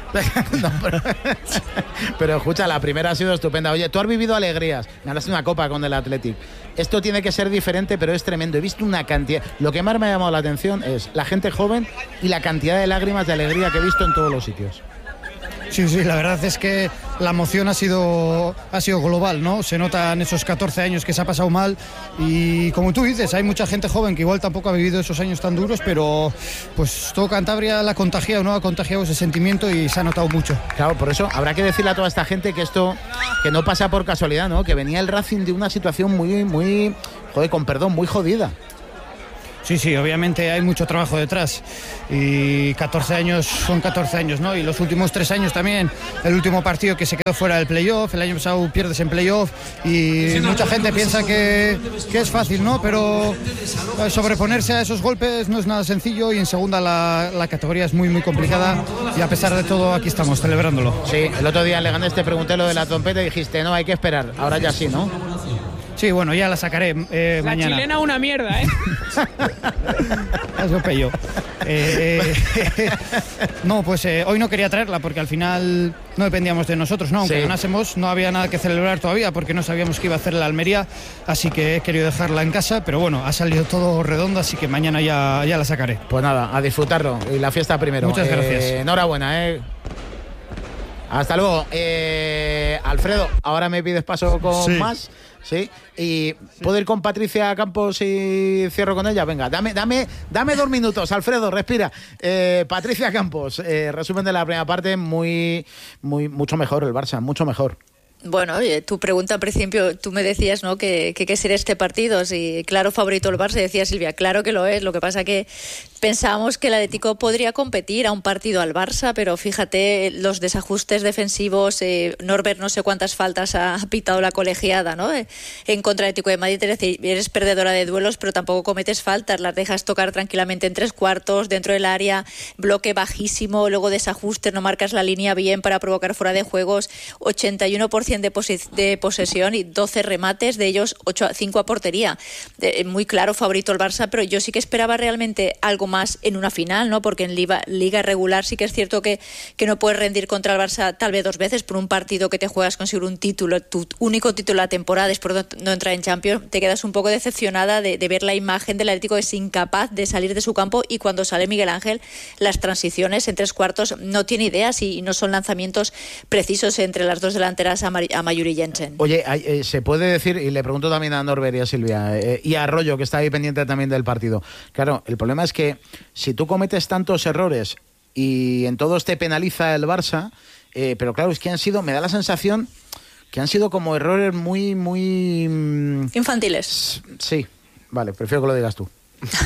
Pero escucha, la primera ha sido estupenda. Oye, tú has vivido alegrías, ganaste una copa con el Athletic. Esto tiene que ser diferente, pero es tremendo. He visto una cantidad... Lo que más me ha llamado la atención es la gente joven y la cantidad de lágrimas de alegría que he visto en todos los sitios. Sí, la verdad es que la emoción ha sido global, ¿no? Se notan esos 14 años que se ha pasado mal y como tú dices, hay mucha gente joven que igual tampoco ha vivido esos años tan duros, pero pues todo Cantabria la ha contagiado, ¿no? Ha contagiado ese sentimiento y se ha notado mucho. Claro, por eso habrá que decirle a toda esta gente que esto que no pasa por casualidad, ¿no? Que venía el Racing de una situación muy, joder, con perdón, muy jodida. Sí, obviamente hay mucho trabajo detrás y 14 años son 14 años, ¿no? Y los últimos 3 años también, el último partido que se quedó fuera del playoff, el año pasado pierdes en playoff y mucha gente piensa que es fácil, ¿no? Pero sobreponerse a esos golpes no es nada sencillo y en segunda la categoría es muy complicada y a pesar de todo aquí estamos celebrándolo. Sí, el otro día en Leganés te pregunté lo de la trompeta y dijiste, no, hay que esperar, ahora ya sí, ¿no? Sí, bueno, ya la sacaré mañana. La chilena una mierda, ¿eh? Eso pello. No, pues hoy no quería traerla porque al final no dependíamos de nosotros, ¿no? Aunque ganásemos, no había nada que celebrar todavía porque no sabíamos qué iba a hacer la Almería, así que he querido dejarla en casa, pero bueno, ha salido todo redondo, así que mañana ya la sacaré. Pues nada, a disfrutarlo y la fiesta primero. Muchas gracias. Enhorabuena, Hasta luego. Alfredo, ahora me pides paso con más. Sí, y ¿puedo ir con Patricia Campos y cierro con ella? Venga, dame 2 minutos, Alfredo, respira. Patricia Campos, resumen de la primera parte, mucho mejor el Barça, mucho mejor. Bueno, tu pregunta al principio, tú me decías, ¿no? que qué sería este partido, si claro favorito el Barça, decía Silvia, claro que lo es, lo que pasa que pensábamos que el Atlético podría competir a un partido al Barça, pero fíjate los desajustes defensivos, Norbert no sé cuántas faltas ha pitado la colegiada, ¿no? En contra del Atlético de Madrid, es decir, eres perdedora de duelos, pero tampoco cometes faltas, las dejas tocar tranquilamente en 3/4, dentro del área, bloque bajísimo, luego desajustes, no marcas la línea bien para provocar fuera de juegos, 81% de posesión y 12 remates, de ellos 5 a portería. Muy claro favorito el Barça, pero yo sí que esperaba realmente algo más en una final, ¿no? Porque en liga regular sí que es cierto que no puedes rendir contra el Barça tal vez 2 veces por un partido que te juegas conseguir un título, tu único título de la temporada, después de no entrar en Champions, te quedas un poco decepcionada de ver la imagen del Atlético, es incapaz de salir de su campo y cuando sale Miguel Ángel, las transiciones en 3/4 no tiene ideas y no son lanzamientos precisos entre las dos delanteras a Mayur y Jensen. Oye, se puede decir, y le pregunto también a Norbert y a Silvia, y a Arroyo, que está ahí pendiente también del partido. Claro, el problema es que si tú cometes tantos errores y en todos te penaliza el Barça, pero claro, es que me da la sensación que han sido como errores muy infantiles. Sí, vale, prefiero que lo digas tú.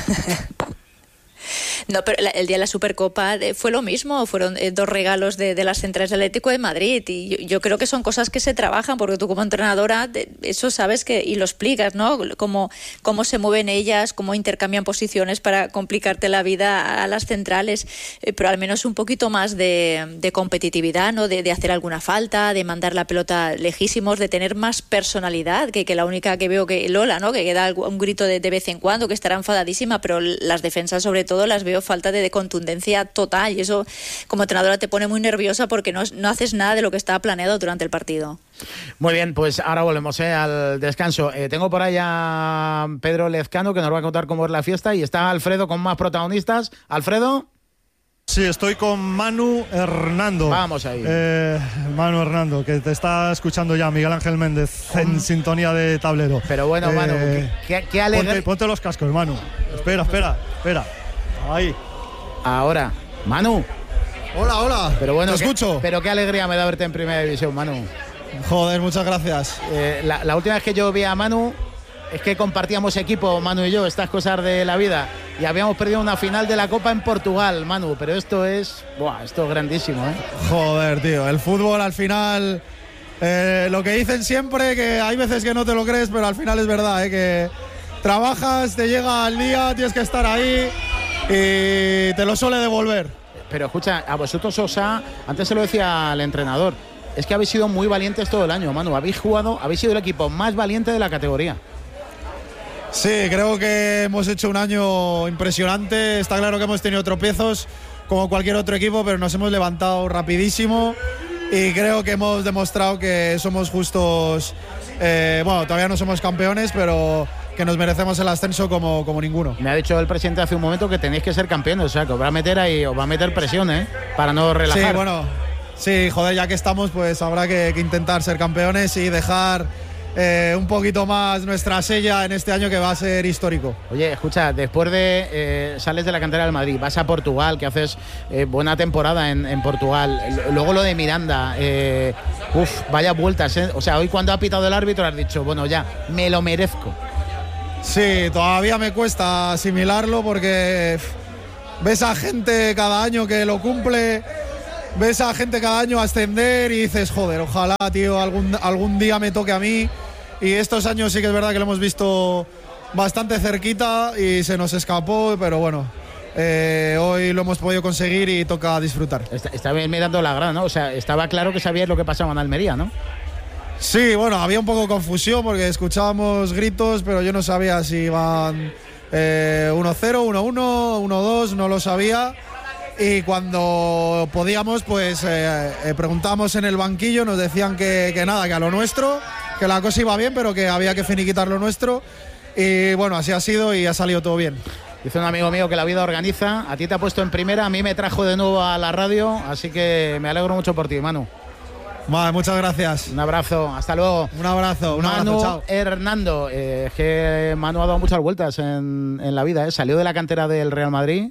No, pero el día de la Supercopa fue lo mismo, fueron 2 regalos de las centrales del Atlético de Madrid y yo creo que son cosas que se trabajan porque tú como entrenadora eso sabes y lo explicas, ¿no? Cómo se mueven ellas, cómo intercambian posiciones para complicarte la vida a las centrales, pero al menos un poquito más de competitividad, ¿no? De hacer alguna falta, de mandar la pelota lejísimos, de tener más personalidad, que la única que veo que Lola, ¿no? Que da un grito de vez en cuando, que estará enfadadísima, pero las defensas sobre todo las veo falta de contundencia total y eso como entrenadora te pone muy nerviosa porque no haces nada de lo que estaba planeado durante el partido. Muy bien, pues ahora volvemos al descanso. Tengo por ahí a Pedro Lezcano que nos va a contar cómo es la fiesta y está Alfredo con más protagonistas. ¿Alfredo? Sí, estoy con Manu Hernando. Vamos ahí. Manu Hernando, que te está escuchando ya Miguel Ángel Méndez en sintonía de tablero. Pero bueno, Manu, qué alegre. Ponte los cascos, Manu. Espera. Ahí. Ahora, Manu. Hola. Pero bueno, te escucho. Pero qué alegría me da verte en Primera División, Manu. Joder, muchas gracias. La última vez que yo vi a Manu es que compartíamos equipo, Manu y yo, estas cosas de la vida. Y habíamos perdido una final de la Copa en Portugal, Manu. Pero esto es grandísimo, ¿eh? Joder, tío. El fútbol al final... lo que dicen siempre, que hay veces que no te lo crees, pero al final es verdad, que trabajas, te llega al día, tienes que estar ahí y te lo suele devolver. Pero escucha, a vosotros antes se lo decía al entrenador, es que habéis sido muy valientes todo el año, Manu. Habéis sido el equipo más valiente de la categoría. Sí, creo que hemos hecho un año impresionante. Está claro que hemos tenido tropiezos como cualquier otro equipo, pero nos hemos levantado rapidísimo y creo que hemos demostrado que somos justos. Todavía no somos campeones, pero que nos merecemos el ascenso como ninguno. Me ha dicho el presidente hace un momento que tenéis que ser campeones, o sea, que os va a meter presión, para no relajar. Sí, bueno, Sí, joder, ya que estamos, pues habrá que intentar ser campeones y dejar un poquito más nuestra sella en este año que va a ser histórico. Oye, escucha, después de sales de la cantera del Madrid, vas a Portugal, que haces buena temporada en Portugal, luego lo de Miranda, vaya vueltas, ¿eh? O sea, hoy cuando ha pitado el árbitro has dicho, bueno, ya, me lo merezco. Sí, todavía me cuesta asimilarlo porque ves a gente cada año que lo cumple, ves a gente cada año ascender y dices, joder, ojalá, tío, algún día me toque a mí. Y estos años sí que es verdad que lo hemos visto bastante cerquita y se nos escapó, pero bueno, hoy lo hemos podido conseguir y toca disfrutar. Estaba mirando la grada, ¿no? O sea, estaba claro que sabías lo que pasaba en Almería, ¿no? Sí, bueno, había un poco de confusión porque escuchábamos gritos, pero yo no sabía si iban 1-0, 1-1, 1-2, no lo sabía. Y cuando podíamos, pues preguntamos en el banquillo, nos decían que nada, que a lo nuestro, que la cosa iba bien, pero que había que finiquitar lo nuestro. Y bueno, así ha sido y ha salido todo bien. Dice un amigo mío que la vida organiza, a ti te ha puesto en primera, a mí me trajo de nuevo a la radio, así que me alegro mucho por ti, Manu. Vale, muchas gracias. Un abrazo, hasta luego. Un abrazo, Manu, chao. Hernando, que Manu ha dado muchas vueltas en la vida, salió de la cantera del Real Madrid.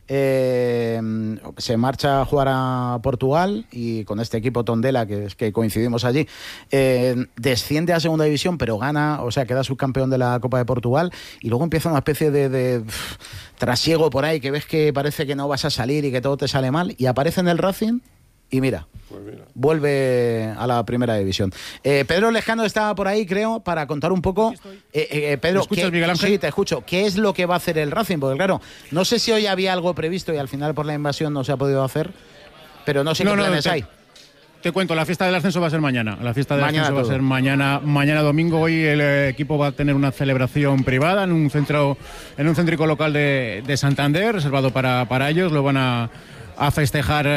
Se marcha a jugar a Portugal y con este equipo Tondela que coincidimos allí, desciende a segunda división pero gana, o sea, queda subcampeón de la Copa de Portugal y luego empieza una especie de trasiego por ahí que ves que parece que no vas a salir y que todo te sale mal y aparece en el Racing y mira, vuelve a la primera división. Pedro Lejano estaba por ahí, creo, para contar un poco. Pedro, ¿me escuchas, Miguel Ángel? Sí, te escucho. ¿Qué es lo que va a hacer el Racing? Porque claro, no sé si hoy había algo previsto y al final por la invasión no se ha podido hacer, pero no sé qué planes hay. Te cuento, la fiesta del ascenso va a ser mañana. La fiesta del ascenso va a ser mañana domingo. Hoy el equipo va a tener una celebración privada en un céntrico local de Santander, reservado para ellos. Lo van a festejar,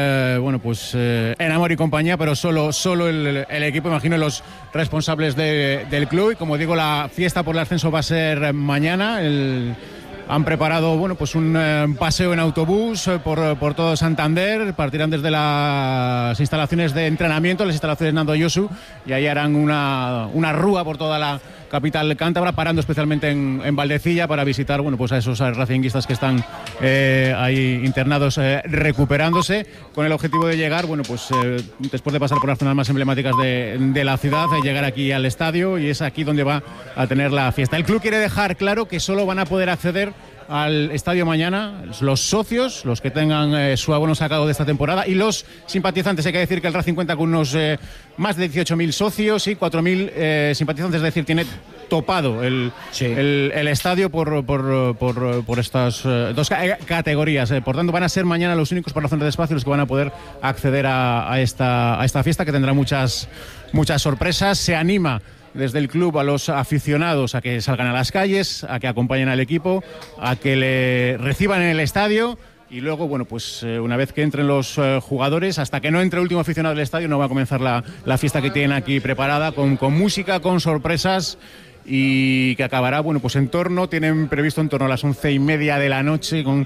en amor y compañía, pero solo el equipo, imagino, los responsables del club. Y como digo, la fiesta por el ascenso va a ser mañana. Han preparado un paseo en autobús por todo Santander. Partirán desde las instalaciones de entrenamiento, las instalaciones Nando Yosu, y ahí harán una rúa por toda la capital cántabra, parando especialmente en Valdecilla para visitar a esos racinguistas que están ahí internados recuperándose, con el objetivo de llegar, después de pasar por las zonas más emblemáticas de la ciudad, llegar aquí al estadio, y es aquí donde va a tener la fiesta. El club quiere dejar claro que solo van a poder acceder al estadio mañana los socios, los que tengan su abono sacado de esta temporada, y los simpatizantes. Hay que decir que el Racing cuenta con unos más de 18.000 socios y 4.000 simpatizantes, es decir, tiene topado el estadio por estas dos categorías. Por tanto, van a ser mañana los únicos, por razón de espacio, los que van a poder acceder a esta fiesta, que tendrá muchas sorpresas. Se anima desde el club a los aficionados a que salgan a las calles, a que acompañen al equipo, a que le reciban en el estadio, y luego, una vez que entren los jugadores, hasta que no entre el último aficionado del estadio, no va a comenzar la fiesta que tienen aquí preparada, con música, con sorpresas, y que acabará, tienen previsto en torno a las 11:30 de la noche, con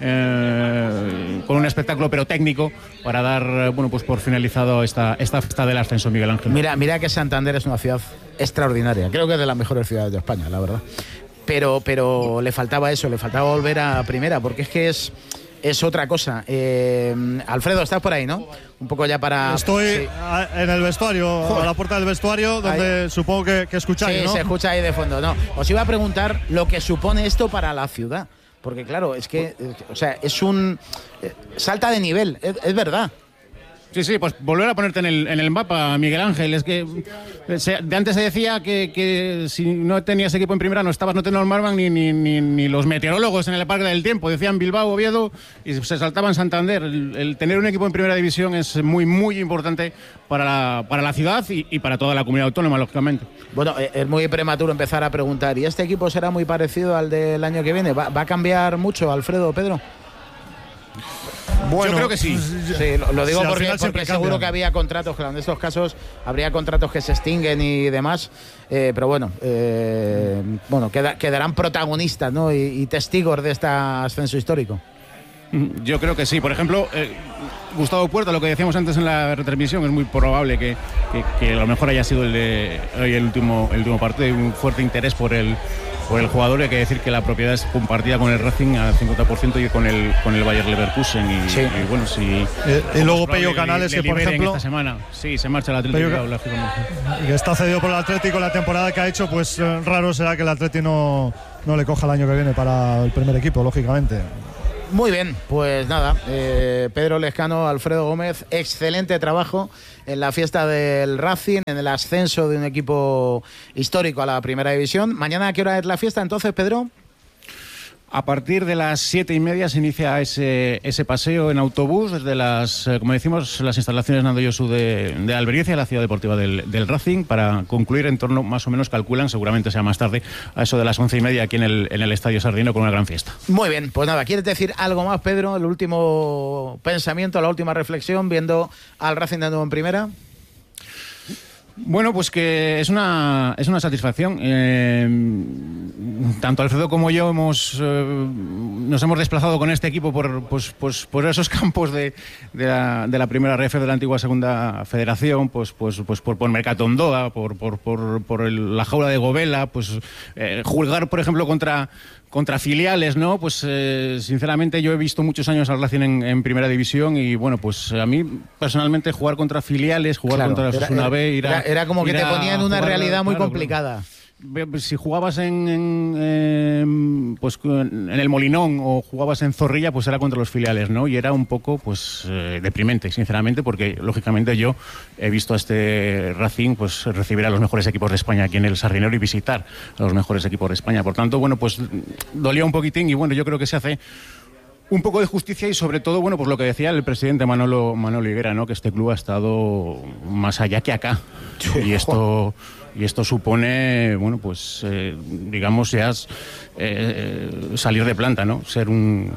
un espectáculo pero técnico, para dar por finalizado esta fiesta del ascenso, Miguel Ángel. Mira que Santander es una ciudad extraordinaria, creo que es de las mejores ciudades de España, la verdad, pero le faltaba eso, le faltaba volver a primera, porque es otra cosa. Alfredo, estás por ahí, ¿no? Un poco ya para... Estoy en el vestuario, a la puerta del vestuario, donde supongo que escucháis, sí, ¿no? Se escucha ahí de fondo, ¿no? Os iba a preguntar lo que supone esto para la ciudad, porque claro, es que, es un... salta de nivel, es verdad. Sí, pues volver a ponerte en el mapa, Miguel Ángel. Es que de antes se decía que si no tenías equipo en primera no te normaban ni los meteorólogos en el Parque del Tiempo. Decían Bilbao, Oviedo, y se saltaban Santander. El tener un equipo en primera división es muy, muy importante para la ciudad y para toda la comunidad autónoma, lógicamente. Bueno, es muy prematuro empezar a preguntar, ¿y este equipo será muy parecido al del año que viene? ¿Va a cambiar mucho, Alfredo, Pedro? Bueno, yo creo que sí. Sí, lo digo porque seguro que había contratos, claro, en estos casos habría contratos que se extinguen y demás, pero quedarán protagonistas, ¿no? y testigos de este ascenso histórico. Yo creo que sí. Por ejemplo, Gustavo Puerta, lo que decíamos antes en la retransmisión, es muy probable que a lo mejor haya sido el último partido. Hay un fuerte interés por el jugador. Hay que decir que la propiedad es compartida con el Racing al 50% y con el Bayer Leverkusen. Y bueno, si y luego Pello Canales, que por ejemplo esta semana sí se marcha el Atlético, que está cedido por el Atlético. La temporada que ha hecho, pues raro será que el Atlético no le coja el año que viene para el primer equipo, lógicamente. Muy bien, pues nada, Pedro Lezcano, Alfredo Gómez, excelente trabajo en la fiesta del Racing, en el ascenso de un equipo histórico a la primera división. ¿Mañana a qué hora es la fiesta entonces, Pedro? A partir de las 7:30 se inicia ese paseo en autobús desde como decimos, las instalaciones Nando Josu de Albericia, la ciudad deportiva del Racing, para concluir en torno, más o menos calculan, seguramente sea más tarde, a eso de las 11:30 aquí en el Estadio Sardinero, con una gran fiesta. Muy bien, pues nada, ¿quieres decir algo más, Pedro? El último pensamiento, la última reflexión, viendo al Racing de nuevo en primera. Bueno, pues que es una satisfacción. Tanto Alfredo como yo nos hemos desplazado con este equipo por esos campos de la primera RF de la antigua segunda federación, pues por Mercatondoa, por la jaula de Govela, pues jugar, por ejemplo, contra filiales, ¿no? Pues sinceramente yo he visto muchos años al Racing en primera división y bueno, pues a mí personalmente jugar contra filiales, contra la Osasuna B, era como que te ponían una realidad muy complicada. Si jugabas en el Molinón o jugabas en Zorrilla, pues era contra los filiales, ¿no? Y era un poco deprimente, sinceramente, porque lógicamente yo he visto a este Racing pues recibir a los mejores equipos de España aquí en el Sardinero y visitar a los mejores equipos de España. Por tanto, bueno, pues dolía un poquitín y bueno, yo creo que se hace un poco de justicia y sobre todo, bueno, pues lo que decía el presidente Manolo Higuera, ¿no? Que este club ha estado más allá que acá. Y esto supone, bueno, pues digamos ya salir de planta, ¿no? Ser un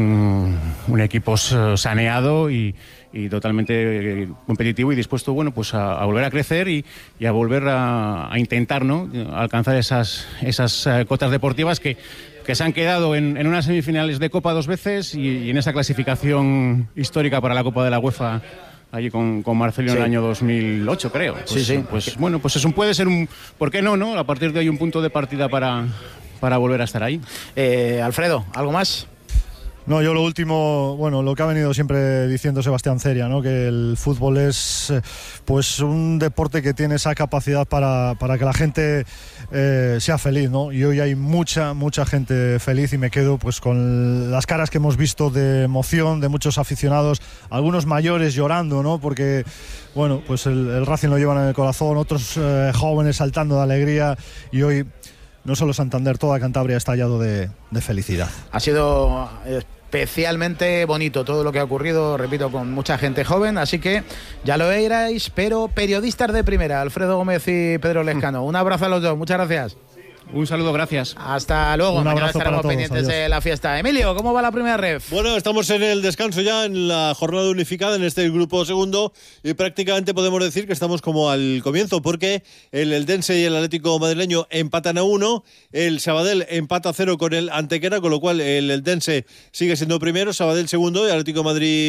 equipo saneado y totalmente competitivo y dispuesto, bueno, pues a volver a crecer y a volver a intentar, ¿no? Alcanzar esas cotas deportivas que se han quedado en unas semifinales de Copa 2 veces y en esa clasificación histórica para la Copa de la UEFA allí con Marcelino en el año 2008, creo. Pues bueno, pues eso puede ser ¿por qué no? A partir de ahí un punto de partida para volver a estar ahí. Alfredo, ¿algo más? No, yo lo último, bueno, lo que ha venido siempre diciendo Sebastián Ceria, ¿no? Que el fútbol es pues un deporte que tiene esa capacidad para que la gente sea feliz, ¿no? Y hoy hay mucha gente feliz y me quedo pues con las caras que hemos visto de emoción de muchos aficionados, algunos mayores llorando, ¿no? Porque bueno, pues el Racing lo llevan en el corazón, otros jóvenes saltando de alegría y hoy no solo Santander, toda Cantabria ha estallado de felicidad. Ha sido especialmente bonito todo lo que ha ocurrido, repito, con mucha gente joven, así que ya lo veréis, pero periodistas de primera, Alfredo Gómez y Pedro Lezcano. Un abrazo a los dos, muchas gracias. Un saludo, gracias. Hasta luego. Un abrazo para todos. Pendientes Adiós. de la fiesta. Emilio, ¿cómo va la primera ref? Bueno, estamos en el descanso ya, en la jornada unificada, en este grupo segundo, y prácticamente podemos decir que estamos como al comienzo, porque el Eldense y el Atlético madrileño empatan a 1, el Sabadell empata a 0 con el Antequera, con lo cual el Eldense sigue siendo primero, Sabadell segundo y Atlético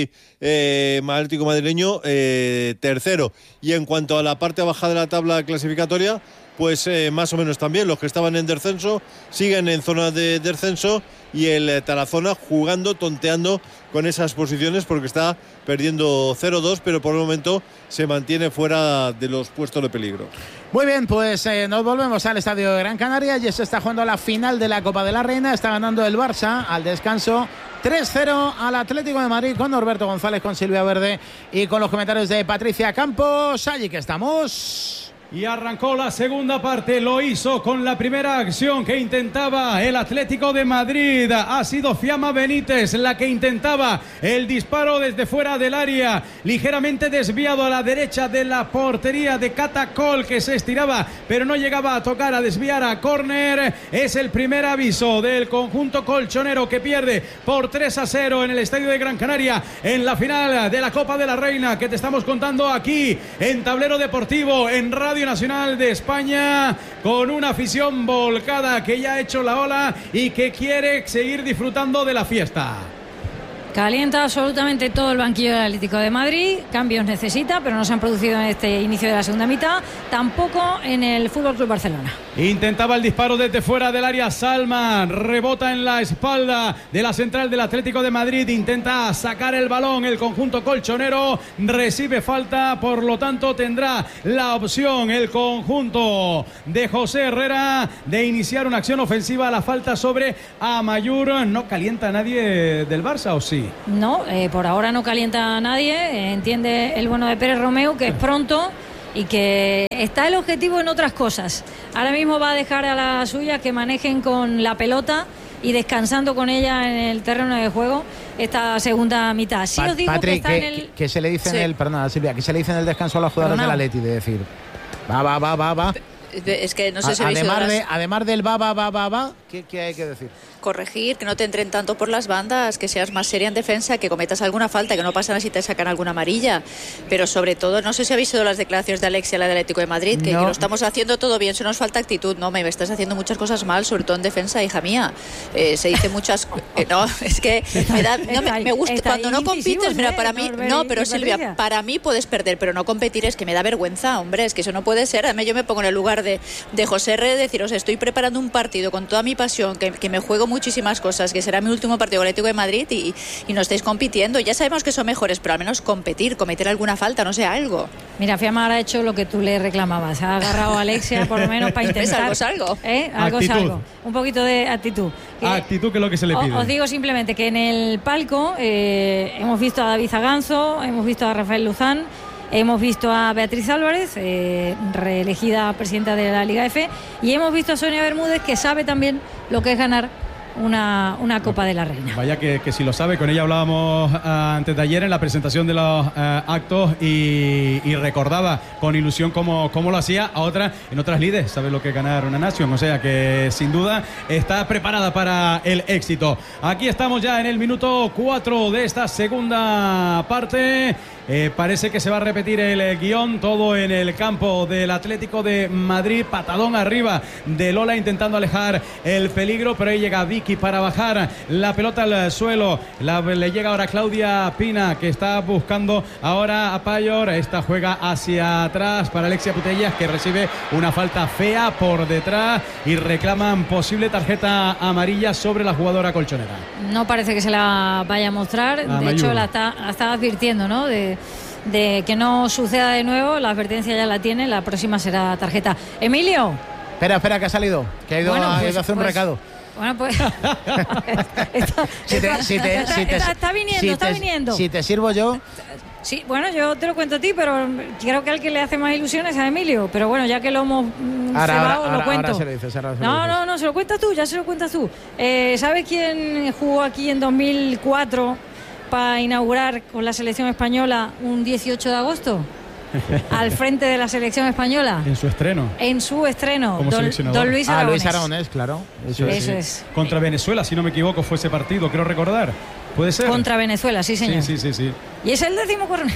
madrileño tercero. Y en cuanto a la parte baja de la tabla clasificatoria, pues más o menos también los que estaban en descenso siguen en zona de descenso y el Tarazona jugando, tonteando con esas posiciones porque está perdiendo 0-2, pero por el momento se mantiene fuera de los puestos de peligro. Muy bien, pues nos volvemos al estadio de Gran Canaria y se está jugando la final de la Copa de la Reina. Está ganando el Barça al descanso 3-0 al Atlético de Madrid con Norberto González, con Silvia Verde y con los comentarios de Patricia Campos. Allí que estamos. Y arrancó la segunda parte, lo hizo con la primera acción que intentaba el Atlético de Madrid. Ha sido Fiamma Benítez la que intentaba el disparo desde fuera del área, ligeramente desviado a la derecha de la portería de Catacol, que se estiraba pero no llegaba a tocar, a desviar a córner. Es el primer aviso del conjunto colchonero, que pierde por 3-0 en el estadio de Gran Canaria en la final de la Copa de la Reina, que te estamos contando aquí en Tablero Deportivo, en Radio Nacional de España, con una afición volcada que ya ha hecho la ola y que quiere seguir disfrutando de la fiesta. Calienta absolutamente todo el banquillo del Atlético de Madrid. Cambios necesita, pero no se han producido en este inicio de la segunda mitad. Tampoco en el FC Barcelona. Intentaba el disparo desde fuera del área Salman. Rebota en la espalda de la central del Atlético de Madrid. Intenta sacar el balón. El conjunto colchonero recibe falta. Por lo tanto, tendrá la opción el conjunto de José Herrera de iniciar una acción ofensiva. La falta sobre Amayur. ¿No calienta a nadie del Barça o sí? No, por ahora no calienta a nadie. Entiende el bueno de Pérez Romeu que es pronto y que está el objetivo en otras cosas. Ahora mismo va a dejar a las suyas que manejen con la pelota y descansando con ella en el terreno de juego esta segunda mitad. Sí os digo Patrick, que está en el... ¿qué se le dice en el... Perdona, Silvia, ¿qué se le dice en el descanso a los jugadores del Atleti? De decir, va. Es que no sé si además del va, ¿qué hay que decir? Corregir, que no te entren tanto por las bandas, que seas más seria en defensa, que cometas alguna falta, que no pasa nada si te sacan alguna amarilla. Pero sobre todo, no sé si habéis oído las declaraciones de Alexia, la del Atlético de Madrid, que lo estamos haciendo todo bien, solo nos falta actitud. No, me estás haciendo muchas cosas mal, sobre todo en defensa, hija mía. Se dice muchas... no, es que me gusta. Cuando no compites, mira, para mí... No, pero Silvia, para mí puedes perder, pero no competir es que me da vergüenza, hombre, es que eso no puede ser. Además, yo me pongo en el lugar de José R. deciros, estoy preparando un partido con toda mi pasión, que me juego muchísimas cosas, que será mi último partido con el Atlético de Madrid y no estáis compitiendo. Ya sabemos que son mejores, pero al menos cometer alguna falta, no sé, algo. Mira, Fiamma ha hecho lo que tú le reclamabas, ha agarrado a Alexia por lo menos para intentar. Algo es algo. Algo es algo. Un poquito de actitud. Actitud, que es lo que se le pide. Os digo simplemente que en el palco hemos visto a David Zaganzo, hemos visto a Rafael Luzán, hemos visto a Beatriz Álvarez, reelegida presidenta de la Liga F, y hemos visto a Sonia Bermúdez, que sabe también lo que es ganar una Copa de la Reina. Vaya que si lo sabe, con ella hablábamos antes de ayer en la presentación de los actos y recordaba con ilusión cómo lo hacía en otras lides, sabe lo que es ganar una nación, o sea que sin duda está preparada para el éxito. Aquí estamos ya en el minuto 4 de esta segunda parte. Parece que se va a repetir el guión, todo en el campo del Atlético de Madrid. Patadón arriba de Lola intentando alejar el peligro, pero ahí llega Vicky para bajar la pelota al suelo. Le llega ahora Claudia Pina, que está buscando ahora a Payor. Esta juega hacia atrás para Alexia Putellas, que recibe una falta fea por detrás y reclaman posible tarjeta amarilla sobre la jugadora colchonera. No parece que se la vaya a mostrar, de hecho la está advirtiendo, ¿no? De que no suceda de nuevo. La advertencia ya la tiene, la próxima será tarjeta. Emilio. Espera, que ha salido, que ha ido a hacer un recado. Bueno, pues está viniendo. Si te sirvo yo. Sí, bueno, yo te lo cuento a ti, pero creo que al que le hace más ilusiones es a Emilio. Pero bueno, ya que lo hemos cebado, lo cuento. Ahora se lo dices, No, se lo cuentas tú, ya se lo cuentas tú. ¿Sabes quién jugó aquí en 2004 para inaugurar con la selección española un 18 de agosto? Al frente de la selección española. En su estreno. Como seleccionador. Don Luis Aragonés. Luis Aragonés, claro. Eso es. Contra Venezuela, si no me equivoco, fue ese partido, creo recordar. ¿Puede ser? Contra Venezuela, sí, señor. Sí. Y es el 10º coronel.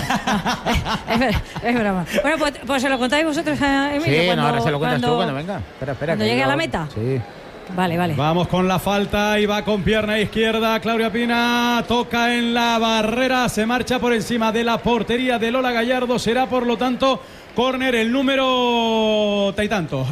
es broma. Bueno, pues se lo contáis vosotros a Emilio. Sí, ahora se lo cuentas tú cuando venga. Espera. Cuando llegue a la meta. Sí. Vale. Vamos con la falta y va con pierna izquierda. Claudia Pina toca en la barrera, se marcha por encima de la portería de Lola Gallardo. Será, por lo tanto, córner el número tanto.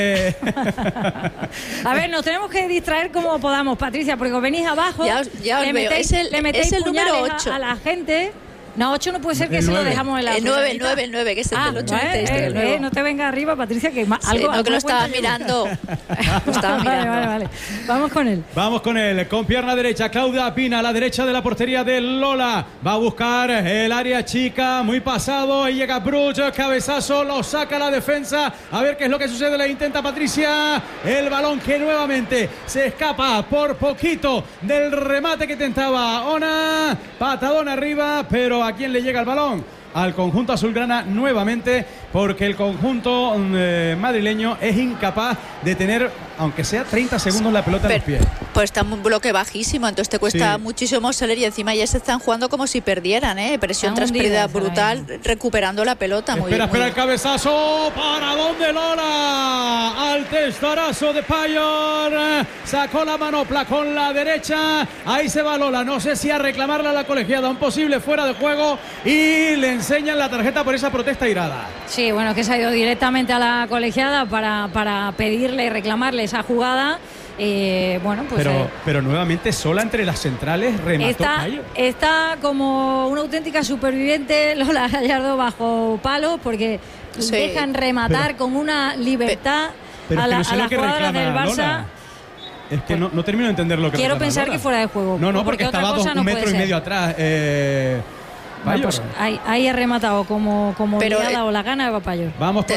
A ver, nos tenemos que distraer como podamos, Patricia, porque venís abajo, ya le metéis el número 8 a la gente. No, 8 no puede ser, que se lo dejamos en la... El 9, que es el del 8. No te venga arriba, Patricia, que algo... No, que lo estaba mirando. Vale. Vamos con él. Con pierna derecha, Claudia Pina, a la derecha de la portería de Lola. Va a buscar el área chica, muy pasado. Ahí llega Bruch, cabezazo, lo saca la defensa. A ver qué es lo que sucede, le intenta Patricia. El balón que nuevamente se escapa por poquito del remate que intentaba Ona. Patadón arriba, pero ¿a quién le llega el balón? Al conjunto azulgrana nuevamente, porque el conjunto madrileño es incapaz de tener aunque sea 30 segundos la pelota en los pies. Pues está un bloque bajísimo, entonces te cuesta muchísimo salir y encima ya se están jugando como si perdieran, presión tras pérdida brutal, recuperando la pelota. Espera el cabezazo, ¿para dónde Lola? Al testarazo de Payor, sacó la manopla con la derecha, ahí se va Lola, no sé si a reclamarla a la colegiada, un posible fuera de juego y le enseñan la tarjeta por esa protesta irada. Sí, bueno, que se ha ido directamente a la colegiada para pedirle y reclamarle esa jugada. Bueno, pues pero nuevamente sola entre las centrales, remató Payor. Está como una auténtica superviviente Lola Gallardo bajo palo, porque dejan rematar con una libertad a las jugadoras del Barça. Lola. Es que no termino de entender lo que quiero pensar Lola. Que fuera de juego. No, porque estaba un metro y medio atrás. Pues ahí ha rematado como liada o la gana de Payor. Vamos